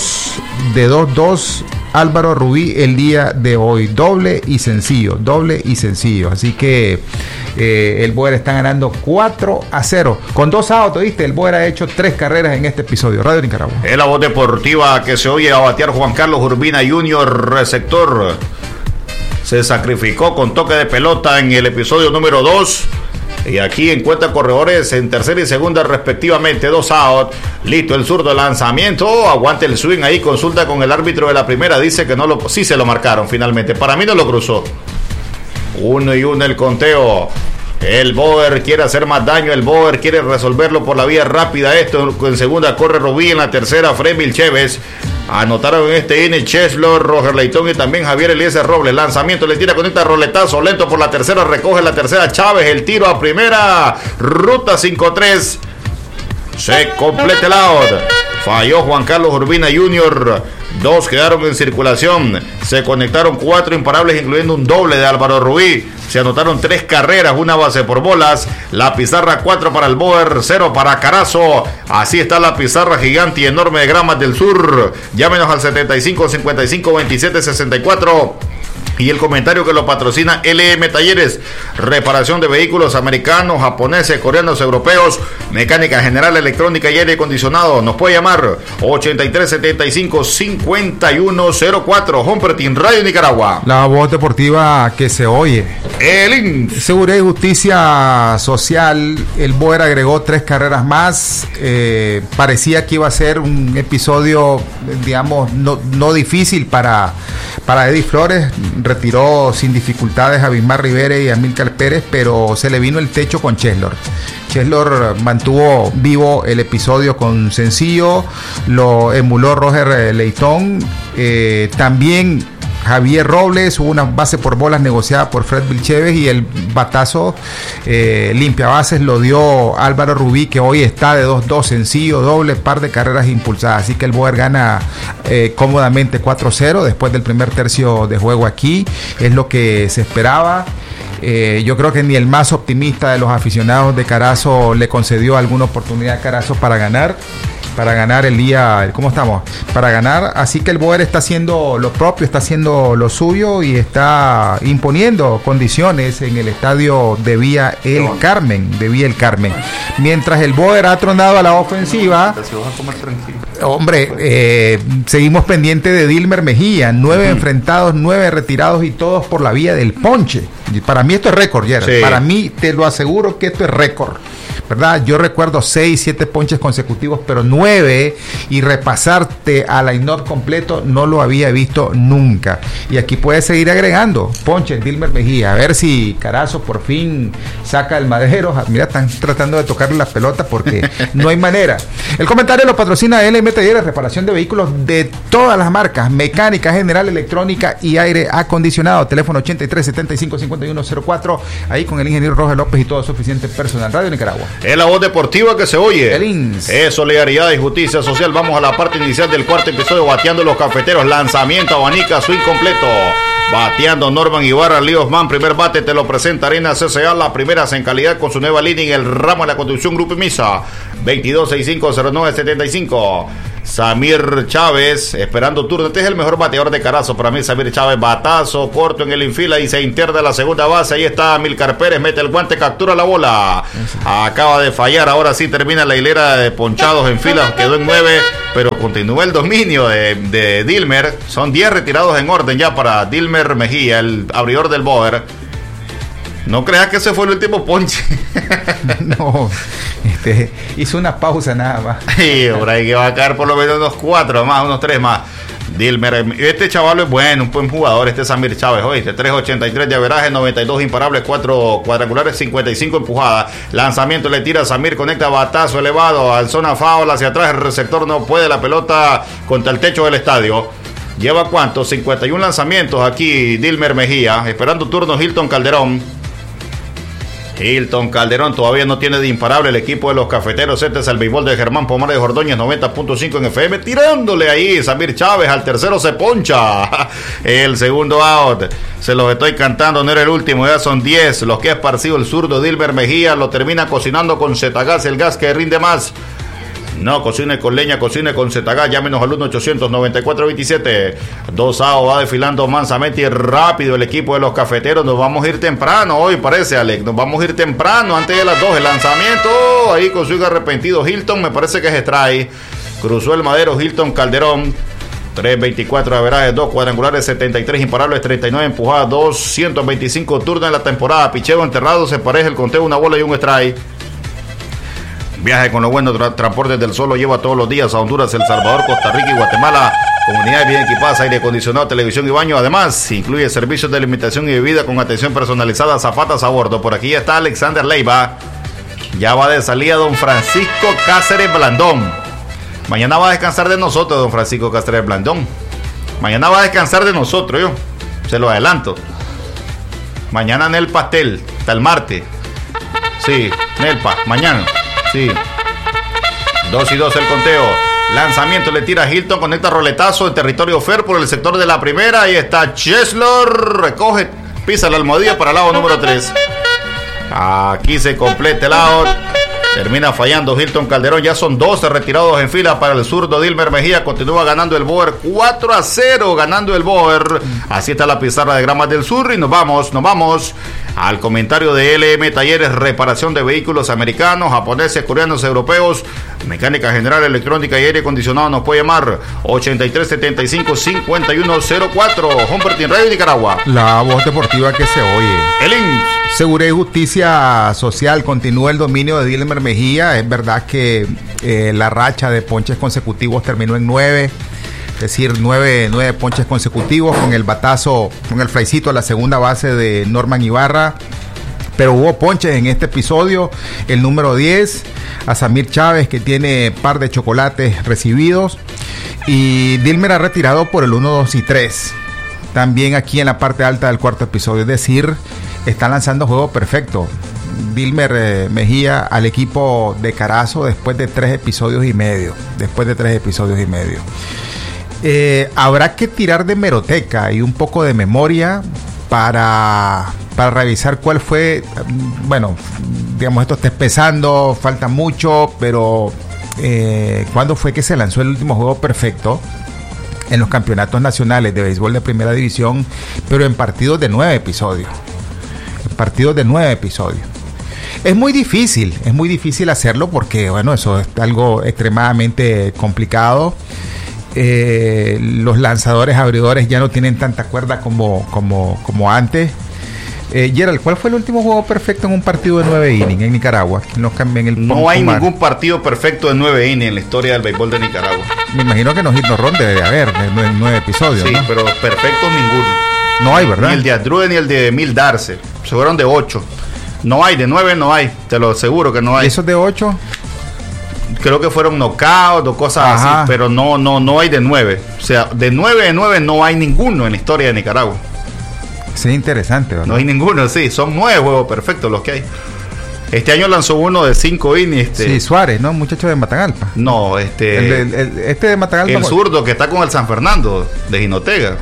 2-2 Álvaro Rubí el día de hoy, doble y sencillo. Así que el Boer está ganando 4-0 con 2 outs, ¿viste? El Boer ha hecho 3 carreras en este episodio. Radio Nicaragua. Es la voz deportiva que se oye a batear Juan Carlos Urbina Jr., receptor. Se sacrificó con toque de pelota en el episodio número 2. Y aquí encuentra corredores en tercera y segunda respectivamente, 2 outs. Listo el zurdo, lanzamiento, aguante el swing ahí, consulta con el árbitro de la primera, dice que sí se lo marcaron finalmente, para mí no lo cruzó. 1-1 el conteo. El Boer quiere hacer más daño, el Boer quiere resolverlo por la vía rápida. Esto en segunda corre Rubí, en la tercera Freibil Chévez. Anotaron en este inning Cheslor, Roger Leitón y también Javier Eliezer Robles. Lanzamiento, le tira con esta roletazo lento por la tercera, recoge la tercera Chávez, el tiro a primera, ruta 5-3. Se completa el out. Falló Juan Carlos Urbina Jr. 2 quedaron en circulación. Se conectaron 4 imparables, incluyendo un doble de Álvaro Rubí. Se anotaron 3 carreras, 1 base por bolas. La pizarra 4 para el Boer, 0 para Carazo. Así está la pizarra gigante y enorme de Gramas del Sur. Llámenos al 75 55 27 64. Y el comentario que lo patrocina LM Talleres, reparación de vehículos americanos, japoneses, coreanos, europeos, mecánica general, electrónica y aire acondicionado. Nos puede llamar 8375-5104. Humpertin, Radio Nicaragua. La voz deportiva que se oye. El INS. Seguridad y Justicia Social. El Boer agregó 3 carreras más. Parecía que iba a ser un episodio, digamos, no difícil para Eddie Flores. Retiró sin dificultades a Bismar Rivera y a Amílcar Pérez, pero se le vino el techo con Cheslor. Cheslor mantuvo vivo el episodio con sencillo, lo emuló Roger Leitón, también Javier Robles, hubo una base por bolas negociada por Freibil Chévez y el batazo limpia bases lo dio Álvaro Rubí, que hoy está de 2-2, sencillo, doble, par de carreras impulsadas. Así que el Boer gana cómodamente 4-0 después del primer tercio de juego aquí. Es lo que se esperaba. Yo creo que ni el más optimista de los aficionados de Carazo le concedió alguna oportunidad a Carazo para ganar el día, ¿cómo estamos? Para ganar, así que el Boer está haciendo lo propio, está haciendo lo suyo y está imponiendo condiciones en el estadio de Villa El Carmen, mientras el Boer ha tronado a la ofensiva. Hombre, seguimos pendientes de Dilmer Mejía, 9 enfrentados, 9 retirados y todos por la vía del ponche. Y para mí esto es récord, Gerard. Sí. Para mí, te lo aseguro que esto es récord, ¿verdad? Yo recuerdo 6, 7 ponches consecutivos, pero 9 y repasarte a line-up completo no lo había visto nunca. Y aquí puede seguir agregando ponches Dilmer Mejía, a ver si Carazo por fin saca el madero. Mira, están tratando de tocarle la pelota porque no hay manera. El comentario lo patrocina LM Talleres, reparación de vehículos de todas las marcas, mecánica general, electrónica y aire acondicionado. Teléfono 83 75 5104, ahí con el ingeniero Roger López y todo suficiente personal. Radio Nicaragua. Es la voz deportiva que se oye. Es solidaridad y justicia social. Vamos a la parte inicial del cuarto episodio, bateando los cafeteros. Lanzamiento, abanica, swing completo. Bateando Norman Ibarra, Liosman, primer bate te lo presenta Arena CCA, las primeras en calidad con su nueva línea en el ramo de la construcción Grupo Misa, 22650975. Samir Chávez, esperando turno. Este es el mejor bateador de Carazo para mí, Samir Chávez. Batazo corto en el infila y se interna la segunda base. Ahí está Milcar Pérez, mete el guante, captura la bola. Acaba de fallar, ahora sí termina la hilera de ponchados en fila, quedó en 9, pero continúa el dominio de Dilmer. Son 10 retirados en orden ya para Dilmer Mejía, el abridor del Boer. No creas que ese fue el último ponche. No, hizo una pausa nada más. Sí, por ahí que va a caer por lo menos unos 4 más, unos 3 más. Dilmer, este chaval es bueno, un buen jugador, este Samir Chávez, oíste, 3.83 de averaje, 92 imparables, 4 cuadrangulares, 55 empujadas. Lanzamiento le tira a Samir, conecta batazo elevado al zona foul hacia atrás, el receptor no puede, la pelota contra el techo del estadio. Lleva cuánto, 51 lanzamientos aquí Dilmer Mejía, esperando turno Hilton Calderón. Hilton Calderón todavía no tiene de imparable el equipo de los cafeteros. Este es el béisbol de Germán Pomares de Ordóñez, 90.5 en FM. Tirándole ahí Samir Chávez, al tercero se poncha. El segundo out, se los estoy cantando, no era el último, ya son 10. Los que ha esparcido el zurdo Dilmer Mejía, lo termina cocinando con Zetagas, el gas que rinde más. No, cocine con leña, cocine con Zetagas, llámenos al 1-800-9427. 2 out, va desfilando mansamente y rápido el equipo de los cafeteros. Nos vamos a ir temprano hoy, parece, Alex. Nos vamos a ir temprano, antes de las 2. El lanzamiento, ahí con su arrepentido Hilton, me parece que es strike. Cruzó el madero Hilton Calderón. 3.24 de averaje, 2 cuadrangulares, 73 imparables, 39 empujadas, 225 turnos en la temporada. Picheo enterrado, se pareja el conteo, una bola y un strike. Viaje con los buenos transportes del Sol, lo lleva todos los días a Honduras, El Salvador, Costa Rica y Guatemala. Comunidades bien equipadas, aire acondicionado, televisión y baño. Además, incluye servicios de alimentación y bebida con atención personalizada, azafatas a bordo. Por aquí está Alexander Leiva. Ya va de salida don Francisco Cáceres Blandón. Mañana va a descansar de nosotros, don Francisco Cáceres Blandón. Mañana va a descansar de nosotros, yo. Se lo adelanto. Mañana en el pastel, hasta el martes. Sí, Nelpa, mañana. Sí. 2 y 2 el conteo. Lanzamiento le tira a Hilton, conecta roletazo en territorio fair por el sector de la primera. Ahí está Cheslor, recoge, pisa la almohadilla para el lado número 3. Aquí se completa el out. Termina fallando Hilton Calderón. Ya son 12 retirados en fila para el zurdo Dilmer Mejía. Continúa ganando el Boer 4-0, ganando el Boer. Así está la pizarra de Gramas del Sur. Y nos vamos al comentario de LM Talleres, reparación de vehículos americanos, japoneses, coreanos, europeos, mecánica general, electrónica y aire acondicionado. Nos puede llamar 8375-5104. Humbertin Radio Nicaragua. La voz deportiva que se oye. El INS. Seguridad y Justicia Social, continúa el dominio de Dilmer Mejía. Es verdad que la racha de ponches consecutivos terminó en 9. Es decir, 9 ponches consecutivos con el batazo, con el flycito a la segunda base de Norman Ibarra. Pero hubo ponches en este episodio. El número 10, a Samir Chávez, que tiene par de chocolates recibidos. Y Dilmer ha retirado por el 1, 2 y 3. También aquí en la parte alta del cuarto episodio. Es decir, están lanzando juego perfecto. Dilmer Mejía al equipo de Carazo después de 3 episodios y medio. Habrá que tirar de hemeroteca y un poco de memoria para revisar cuál fue, bueno, digamos, esto está empezando, falta mucho, pero ¿cuándo fue que se lanzó el último juego perfecto? En los campeonatos nacionales de béisbol de primera división, pero en partidos de 9 episodios. Es muy difícil hacerlo porque, bueno, eso es algo extremadamente complicado. Los lanzadores abridores ya no tienen tanta cuerda como antes. Gerald, ¿cuál fue el último juego perfecto en un partido de 9 innings en Nicaragua? No hay ningún partido perfecto de 9 innings en la historia del béisbol de Nicaragua. Me imagino que no hit no run debe haber en 9 episodios. Sí, ¿no? Pero perfectos ninguno. No hay, ¿verdad? Ni el de Adrude ni el de Emil Darce. Se fueron de 8. No hay, de 9 no hay. Te lo aseguro que no hay. ¿Y esos de 8? Creo que fueron knockouts o cosas así, pero no hay de 9. O sea, de 9 no hay ninguno en la historia de Nicaragua. Sí, interesante, ¿verdad? No hay ninguno, sí, son 9 juegos perfectos los que hay. Este año lanzó uno de 5 innings. Sí, Suárez, ¿no? Muchacho de Matagalpa. No, este de Matagalpa. El zurdo que está con el San Fernando, de Jinotega.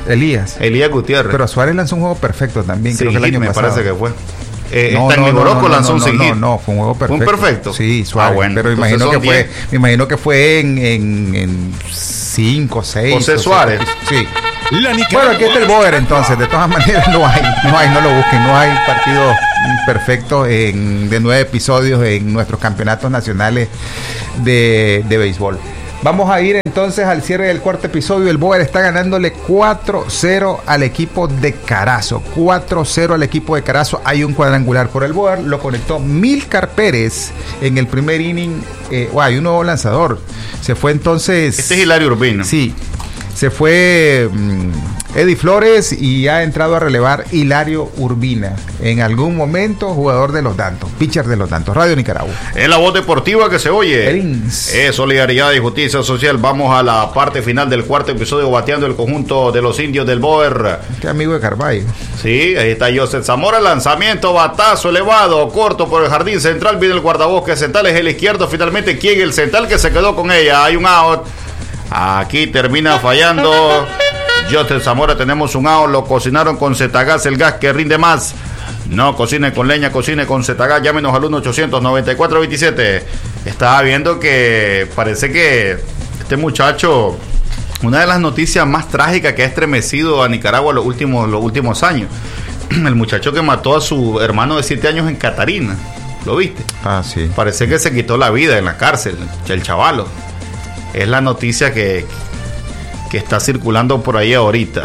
Elías Gutiérrez. Pero Suárez lanzó un juego perfecto también, creo que el año me pasado. parece que fue. Lanzó un sin hit. No, fue un juego perfecto. ¿Fue un perfecto? Sí, Suárez. Bueno, pero me imagino que fue en 5, 6. José Suárez. Sí. Bueno, aquí está el Boer, entonces. De todas maneras, no lo busquen. No hay partido perfecto de 9 episodios en nuestros campeonatos nacionales de béisbol. Vamos a ir entonces al cierre del cuarto episodio. El Boer está ganándole 4-0 al equipo de Carazo. 4-0 al equipo de Carazo. Hay un cuadrangular por el Boer. Lo conectó Milcar Pérez en el primer inning. Hay un nuevo lanzador. Se fue entonces... Este es Hilario Urbina. Sí. Se fue Eddie Flores y ha entrado a relevar Hilario Urbina. En algún momento, jugador de los Dantos, pitcher de los Dantos. Radio Nicaragua. Es la voz deportiva que se oye. Es solidaridad y justicia social. Vamos a la parte final del cuarto episodio, bateando el conjunto de los indios del Boer. Qué amigo de Carvalho. Sí, ahí está Joseph Zamora. Lanzamiento, batazo elevado, corto por el jardín central. Viene el guardabosque central, es el izquierdo. Finalmente, ¿quién? El central que se quedó con ella. Hay un out. Aquí termina fallando Joseph Zamora. Tenemos un out. Lo cocinaron con Zetagás, el gas que rinde más. No cocine con leña, cocine con Zetagás. Llámenos al 1-800-9427. Estaba viendo que parece que este muchacho, una de las noticias más trágicas que ha estremecido a Nicaragua los últimos años, el muchacho que mató a su hermano de 7 años en Catarina. ¿Lo viste? Ah, sí. Parece que se quitó la vida en la cárcel, el chavalo. Es la noticia que está circulando por ahí ahorita.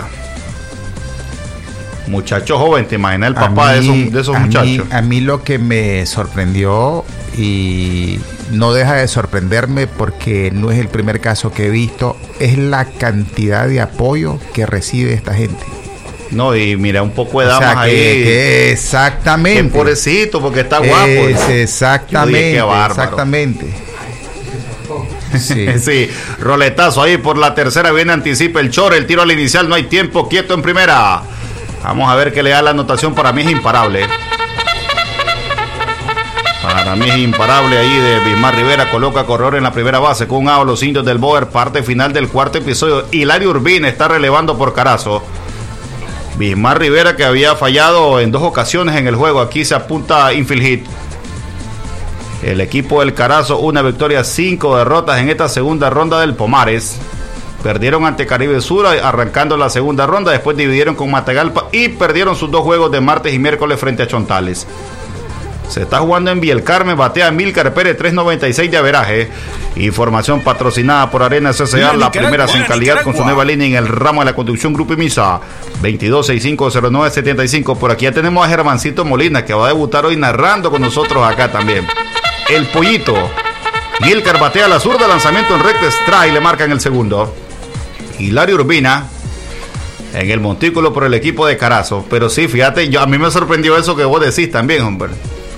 Muchacho joven, ¿te imaginas el papá de esos muchachos? A mí lo que me sorprendió, y no deja de sorprenderme porque no es el primer caso que he visto, es la cantidad de apoyo que recibe esta gente. No, y mira, un poco de damas ahí. Exactamente. Qué pobrecito, porque está guapo. Exactamente. Qué bárbaro. Exactamente. Sí. Sí, roletazo ahí por la tercera, viene, anticipa el Chore, el tiro al inicial, no hay tiempo, quieto en primera. Vamos a ver qué le da la anotación. Para mí es imparable. Para mí es imparable ahí de Bismar Rivera. Coloca corredor en la primera base con un out los indios del Boer. Parte final del cuarto episodio. Hilario Urbina está relevando por Carazo. Bismar Rivera, que había fallado en 2 ocasiones en el juego. Aquí se apunta infield hit. El equipo del Carazo, una victoria, 5 derrotas en esta segunda ronda del Pomares. Perdieron ante Caribe Sur arrancando la segunda ronda, después dividieron con Matagalpa y perdieron sus 2 juegos de martes y miércoles frente a Chontales. Se está jugando en Vielcarmen, batea Milcar Pérez, 3.96 de averaje. Información patrocinada por Arena CCA, la primera sin calidad con su nueva línea en el ramo de la construcción Grupo Imisa, 22650975. Por aquí ya tenemos a Germancito Molina, que va a debutar hoy narrando con nosotros acá también. El Pollito. Milcar batea a la zurda, lanzamiento en recta, strike, le marcan el segundo. Hilario Urbina en el montículo por el equipo de Carazo. Pero sí, fíjate, a mí me sorprendió eso que vos decís también, hombre.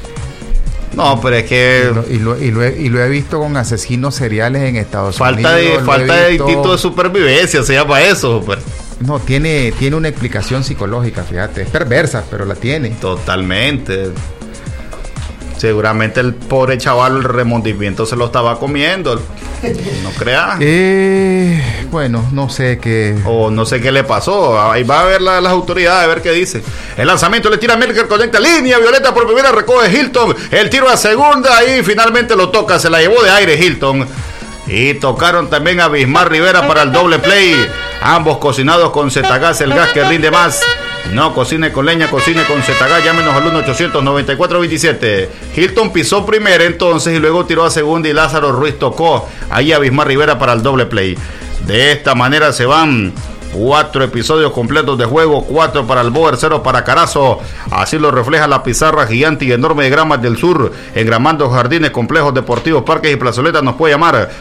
No, pero es que... Y lo he visto con asesinos seriales en Estados Unidos. Falta de instinto de supervivencia, se llama eso, hombre. No, tiene una explicación psicológica, fíjate. Es perversa, pero la tiene. Totalmente. Seguramente el pobre chaval, el remordimiento se lo estaba comiendo. No creas. Bueno, no sé qué. O no sé qué le pasó. Ahí va a ver las autoridades, a ver qué dice. El lanzamiento le tira a Milcar, conecta línea violeta por primera, recoge Hilton. El tiro a segunda y finalmente lo toca. Se la llevó de aire Hilton. Y tocaron también a Bismar Rivera para el doble play. Ambos cocinados con Zetagás, el gas que rinde más. No cocine con leña, cocine con Zetagás. Llámenos al 1-800-9427. Hilton pisó primero entonces y luego tiró a segunda y Lázaro Ruiz tocó ahí a Bismar Rivera para el doble play. De esta manera se van 4 episodios completos de juego, 4 para el Boer, 0 para Carazo. Así lo refleja la pizarra gigante y enorme de Gramas del Sur. Engramando jardines, complejos deportivos, parques y plazoletas. Nos puede llamar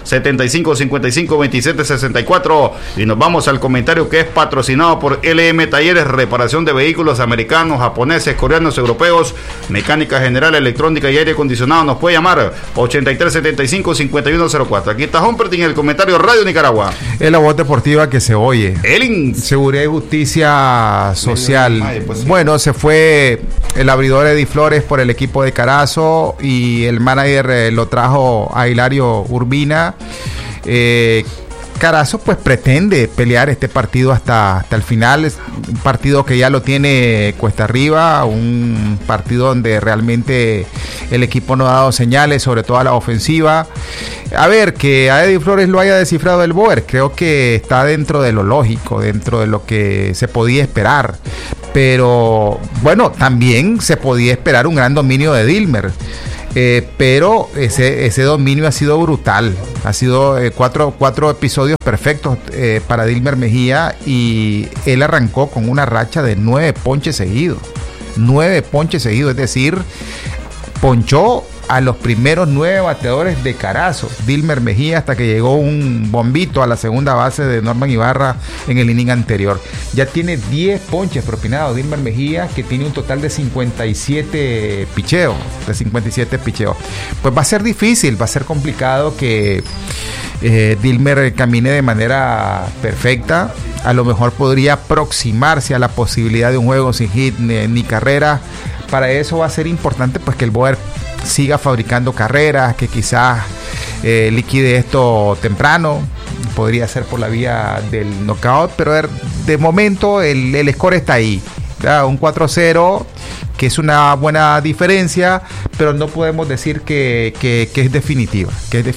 75552764. Y nos vamos al comentario que es patrocinado por LM Talleres, reparación de vehículos americanos, japoneses, coreanos, europeos, mecánica general, electrónica y aire acondicionado. Nos puede llamar 8375-5104. Aquí está Humperdinck en el comentario Radio Nicaragua. Es la voz deportiva que se oye. Seguridad y justicia social. Bueno, se fue el abridor Eddie Flores por el equipo de Carazo y el manager lo trajo a Hilario Urbina. Carazo pues pretende pelear este partido hasta el final. Es un partido que ya lo tiene cuesta arriba, un partido donde realmente el equipo no ha dado señales, sobre todo a la ofensiva. A ver, que a Eddie Flores lo haya descifrado el Boer, creo que está dentro de lo lógico, dentro de lo que se podía esperar. Pero bueno, también se podía esperar un gran dominio de Dilmer. Pero ese dominio ha sido brutal. Ha sido cuatro episodios perfectos para Dilmer Mejía, y él arrancó con una racha de 9 ponches seguidos. 9 ponches seguidos, es decir, ponchó a los primeros 9 bateadores de Carazo, Dilmer Mejía, hasta que llegó un bombito a la segunda base de Norman Ibarra en el inning anterior. Ya tiene 10 ponches propinados Dilmer Mejía, que tiene un total de 57 picheos. Pues va a ser difícil, va a ser complicado que Dilmer camine de manera perfecta. A lo mejor podría aproximarse a la posibilidad de un juego sin hit ni carrera. Para eso va a ser importante pues que el Boer siga fabricando carreras, que quizás liquide esto temprano. Podría ser por la vía del knockout, pero de momento el score está ahí, ¿verdad? Un 4-0, que es una buena diferencia, pero no podemos decir que es definitiva,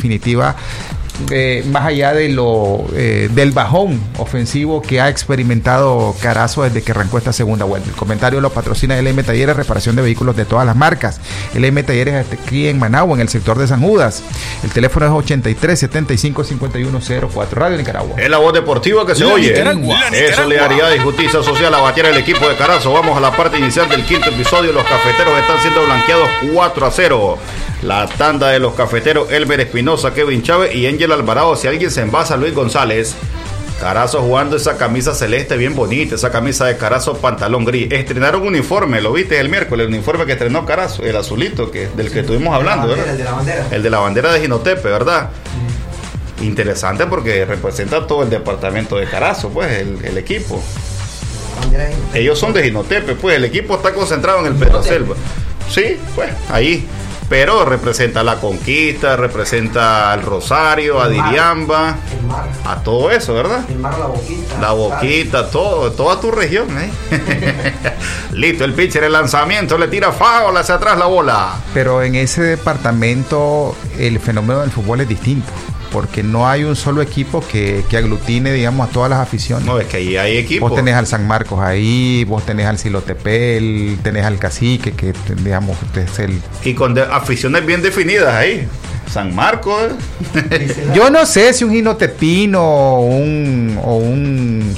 más allá de del bajón ofensivo que ha experimentado Carazo desde que arrancó esta segunda vuelta. El comentario lo patrocina LM Talleres, reparación de vehículos de todas las marcas. LM Talleres está aquí en Managua, en el sector de San Judas. El teléfono es 83-75-5104. Radio Nicaragua. Es la voz deportiva que se oye. Es solidaridad y justicia social abatir el equipo de Carazo. Vamos a la parte inicial del quinto episodio. Los cafeteros están siendo blanqueados 4-0. La tanda de los cafeteros: Elmer Espinosa, Kevin Chávez y Ángel Alvarado. Si alguien se envasa, Luis González. Carazo jugando esa camisa celeste bien bonita, esa camisa de Carazo pantalón gris. Estrenaron un uniforme, ¿lo viste el miércoles? El uniforme que estrenó Carazo, el azulito del que estuvimos hablando, ¿verdad? El de la bandera. El de la bandera de Jinotepe, ¿verdad? Interesante porque representa todo el departamento de Carazo, pues, el equipo. Ellos son de Jinotepe, pues, el equipo está concentrado en el Petroselva. Sí, pues, ahí. Pero representa la Conquista, representa al Rosario, a Diriamba, a todo eso, ¿verdad? El mar, la Boquita, toda tu región, ¿eh? Listo, el pitcher, el lanzamiento, le tira foul hacia atrás la bola. Pero en ese departamento el fenómeno del fútbol es distinto, porque no hay un solo equipo que aglutine, digamos, a todas las aficiones. No, es que ahí hay equipos. Vos tenés al San Marcos ahí, vos tenés al Silotepel, tenés al Cacique, que digamos, usted es el... Y con aficiones bien definidas ahí. San Marcos. Yo no sé si un jinotepino o un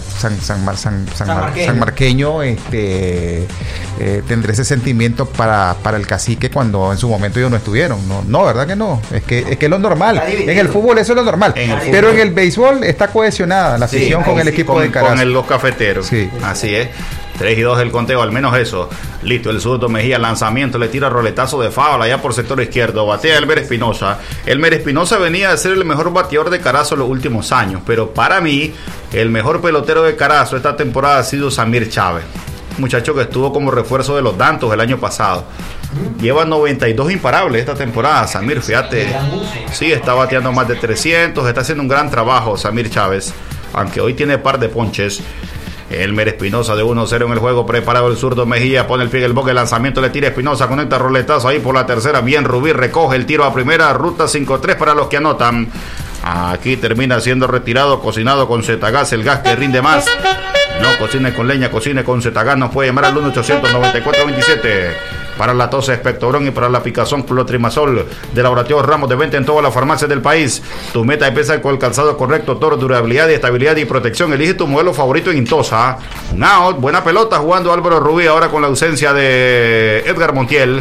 sanmarqueño tendrá ese sentimiento para el Cacique cuando en su momento ellos no estuvieron. No, ¿verdad que no? Es que es lo normal. En el fútbol eso es lo normal. Pero en el béisbol está cohesionada la afición con el equipo de Carazo. Con los cafeteros. Sí. Así es. 3-2 el conteo, al menos eso. Listo, el zurdo Mejía, lanzamiento, le tira roletazo de foul allá por sector izquierdo. Batea Elmer Espinosa. Elmer Espinosa venía de ser el mejor bateador de Carazo en los últimos años, pero para mí, el mejor pelotero de Carazo esta temporada ha sido Samir Chávez. Muchacho que estuvo como refuerzo de los Dantos el año pasado. Lleva 92 imparables esta temporada, Samir, fíjate. Sí, está bateando más de 300, está haciendo un gran trabajo Samir Chávez, aunque hoy tiene par de ponches. Elmer Espinosa de 1-0 en el juego, preparado el zurdo Mejía, pone el pie en el boque, el lanzamiento, le tira Espinosa, conecta roletazo ahí por la tercera, bien Rubí, recoge el tiro a primera, ruta 5-3 para los que anotan. Aquí termina siendo retirado, cocinado con Zetagas, el gas que rinde más. No cocine con leña, cocine con Zetagas. Nos puede llamar al 1-800-9427 para la tos, expectorón y para la picazón, clotrimazol de Laboratorio Ramos, de venta en todas las farmacias del país. Tu meta empieza con el calzado correcto, Toro, durabilidad y estabilidad y protección. Elige tu modelo favorito en Intosa. Un out, buena pelota jugando Álvaro Rubí ahora con la ausencia de Edgar Montiel.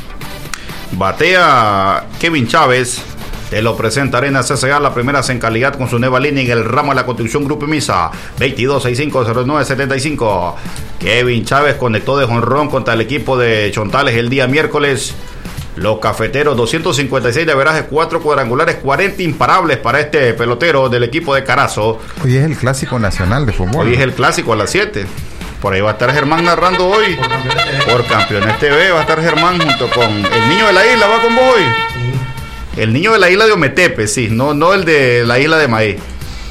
Batea Kevin Chávez. Te lo presenta Arena CCA, la primera en calidad con su nueva línea en el ramo de la construcción Grupo Misa. 22650975. Kevin Chávez conectó de jonrón contra el equipo de Chontales el día miércoles. Los cafeteros, 256 de averaje, 4 cuadrangulares, 40 imparables para este pelotero del equipo de Carazo. Hoy es el clásico nacional de fútbol. Hoy es el clásico a las 7. Por ahí va a estar Germán narrando hoy. Por Campeones TV va a estar Germán junto con el niño de la isla. ¿Va con vos hoy? El niño de la isla de Ometepe, sí, no el de la isla de Maíz.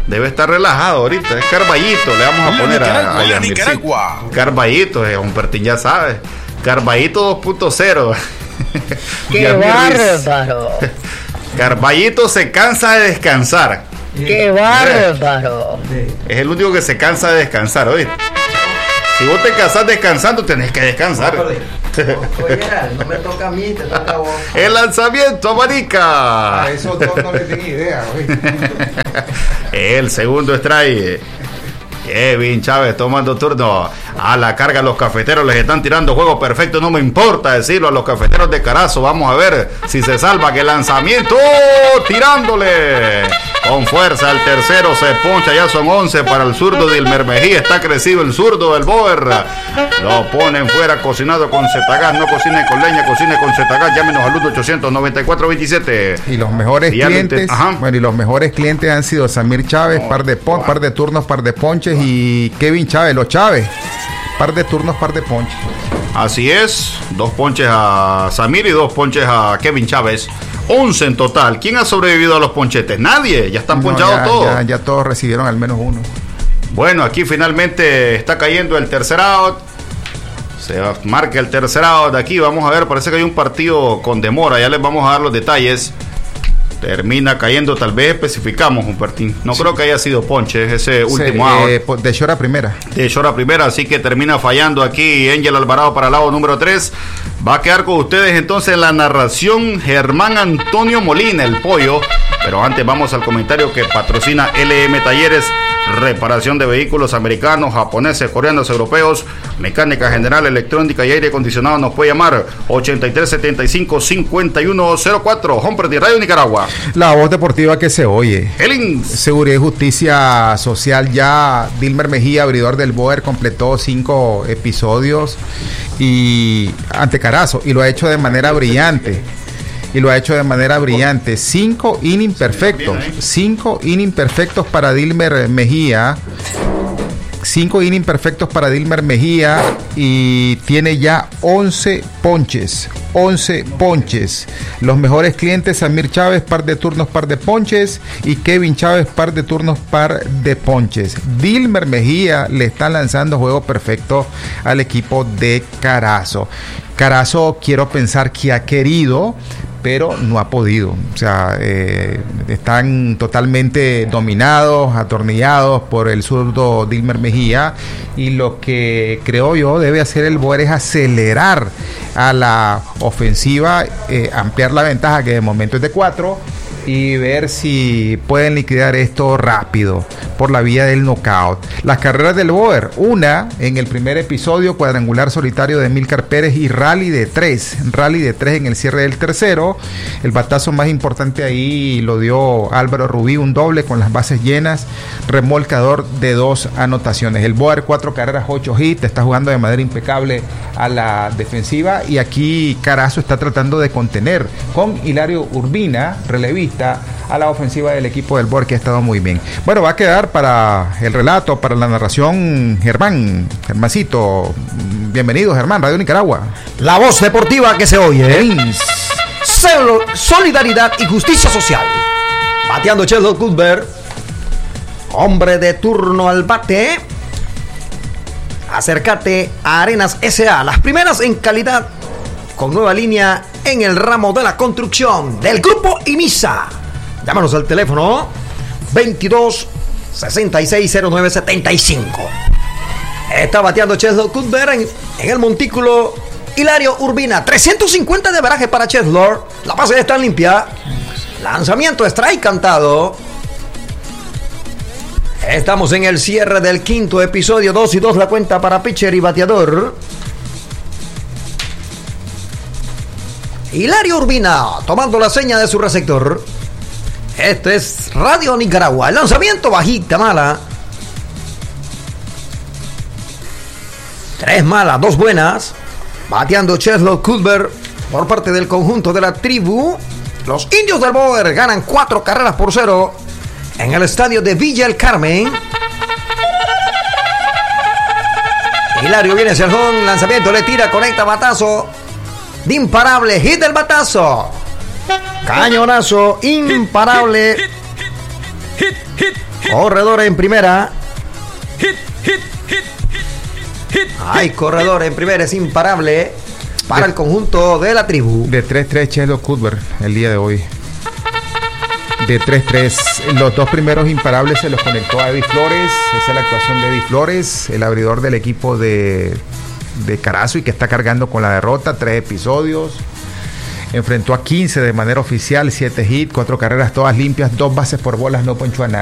Debe estar relajado ahorita. Es Carballito, le vamos a poner a Nicaragua. Carballito, Humbertín ya sabe. Carballito 2.0. ¡Qué bárbaro! Carballito se cansa de descansar. ¡Qué bárbaro! Es el único que se cansa de descansar, ¿oíste? Si vos te cansás descansando, tenés que descansar. No me toca a mí, te toca a vos. El lanzamiento, marica. A esos dos no les tengo idea, El segundo strike. Kevin Chávez tomando turno. A la carga los cafeteros les están tirando juego perfecto. No me importa decirlo a los cafeteros de Carazo. Vamos a ver si se salva. Que lanzamiento. Tirándole. Con fuerza el tercero se poncha. Ya son 11 para el zurdo de Dilmer Mejía. Está crecido el zurdo del Boer. Lo ponen fuera. Cocinado con Zetagas. No cocine con leña, cocine con Zetagas. Llámenos al 1-800-94-27. Y los mejores clientes. Bueno, y los mejores clientes han sido Samir Chávez, par de turnos, par de ponches, y Kevin Chávez, los Chávez. Par de turnos, par de ponches. Así es, 2 ponches a Samir y 2 ponches a Kevin Chávez. 11 en total. ¿Quién ha sobrevivido a los ponchetes? Nadie, ya están ponchados todos. Ya todos recibieron al menos uno. Bueno, aquí finalmente está cayendo el tercer out. Se marca el tercer out de aquí. Vamos a ver, parece que hay un partido con demora. Ya les vamos a dar los detalles. Termina cayendo, tal vez especificamos un partido. No creo que haya sido ponche ese último out. De short a primera. De short a primera, así que termina fallando aquí Angel Alvarado para el lado número 3. Va a quedar con ustedes entonces la narración Germán Antonio Molina, el pollo. Pero antes vamos al comentario que patrocina LM Talleres. Reparación de vehículos americanos, japoneses, coreanos, europeos, mecánica general, electrónica y aire acondicionado. Nos puede llamar 8375-5104. Hombre de Radio Nicaragua. La voz deportiva que se oye. El Seguridad y Justicia Social. Ya Dilmer Mejía, abridor del Boer, completó 5 episodios y ante Carazo, y lo ha hecho de manera brillante. 5 innings perfectos. 5 innings perfectos para Dilmer Mejía. 5 innings perfectos para Dilmer Mejía. Y tiene ya 11 ponches. 11 ponches. Los mejores clientes: Samir Chávez, par de turnos, par de ponches. Y Kevin Chávez, par de turnos, par de ponches. Dilmer Mejía le está lanzando juego perfecto al equipo de Carazo. Carazo, quiero pensar que ha querido, pero no ha podido. O sea, están totalmente dominados, atornillados por el zurdo Dilmer Mejía, y lo que creo yo debe hacer el Boer es acelerar a la ofensiva, ampliar la ventaja, que de momento es de 4, y ver si pueden liquidar esto rápido por la vía del knockout. Las carreras del Boer: una en el primer episodio, cuadrangular solitario de Emilcar Pérez, y rally de 3 en el cierre del tercero. El batazo más importante ahí lo dio Álvaro Rubí, un doble con las bases llenas, remolcador de 2 anotaciones. El Boer 4 carreras, 8 hits, está jugando de manera impecable a la defensiva, y aquí Carazo está tratando de contener con Hilario Urbina, relevista, a la ofensiva del equipo del Boer, que ha estado muy bien. Bueno, va a quedar para el relato, para la narración, Germancito. Bienvenido, Germán, Radio Nicaragua. La voz deportiva que se oye. Solidaridad y justicia social. Bateando Cheslow Cuthbert, hombre de turno al bate. Acércate a Arenas S.A., las primeras en calidad, con nueva línea en el ramo de la construcción, del Grupo IMISA. Llámanos al teléfono 22-6609-75. Está bateando Cheslow Cuthbert en el montículo Hilario Urbina. 350 de averaje para Cheslow. La base está limpia. Lanzamiento, strike cantado. Estamos en el cierre del quinto episodio. 2-2 la cuenta para pitcher y bateador. Hilario Urbina tomando la seña de su receptor. Este es Radio Nicaragua. El lanzamiento, bajita, mala. 3 malas, 2 buenas. Bateando Cheslow Cuthbert por parte del conjunto de la tribu. Los indios del Boer ganan 4 carreras por 0 en el estadio de Villa El Carmen. Hilario viene hacia el home, lanzamiento, le tira, conecta, batazo de imparable, hit del batazo, cañonazo imparable, Corredor en primera. Hay corredor en primera, es imparable para el conjunto de la tribu. De 3-3 Chelo Cuthbert el día de hoy. De 3-3. Los dos primeros imparables se los conectó a Eddie Flores. Esa es la actuación de Eddie Flores, el abridor del equipo de Carazo y que está cargando con la derrota. 3 episodios. Enfrentó a 15 de manera oficial, 7 hits, 4 carreras todas limpias, 2 bases por bolas, no ponchó a nadie.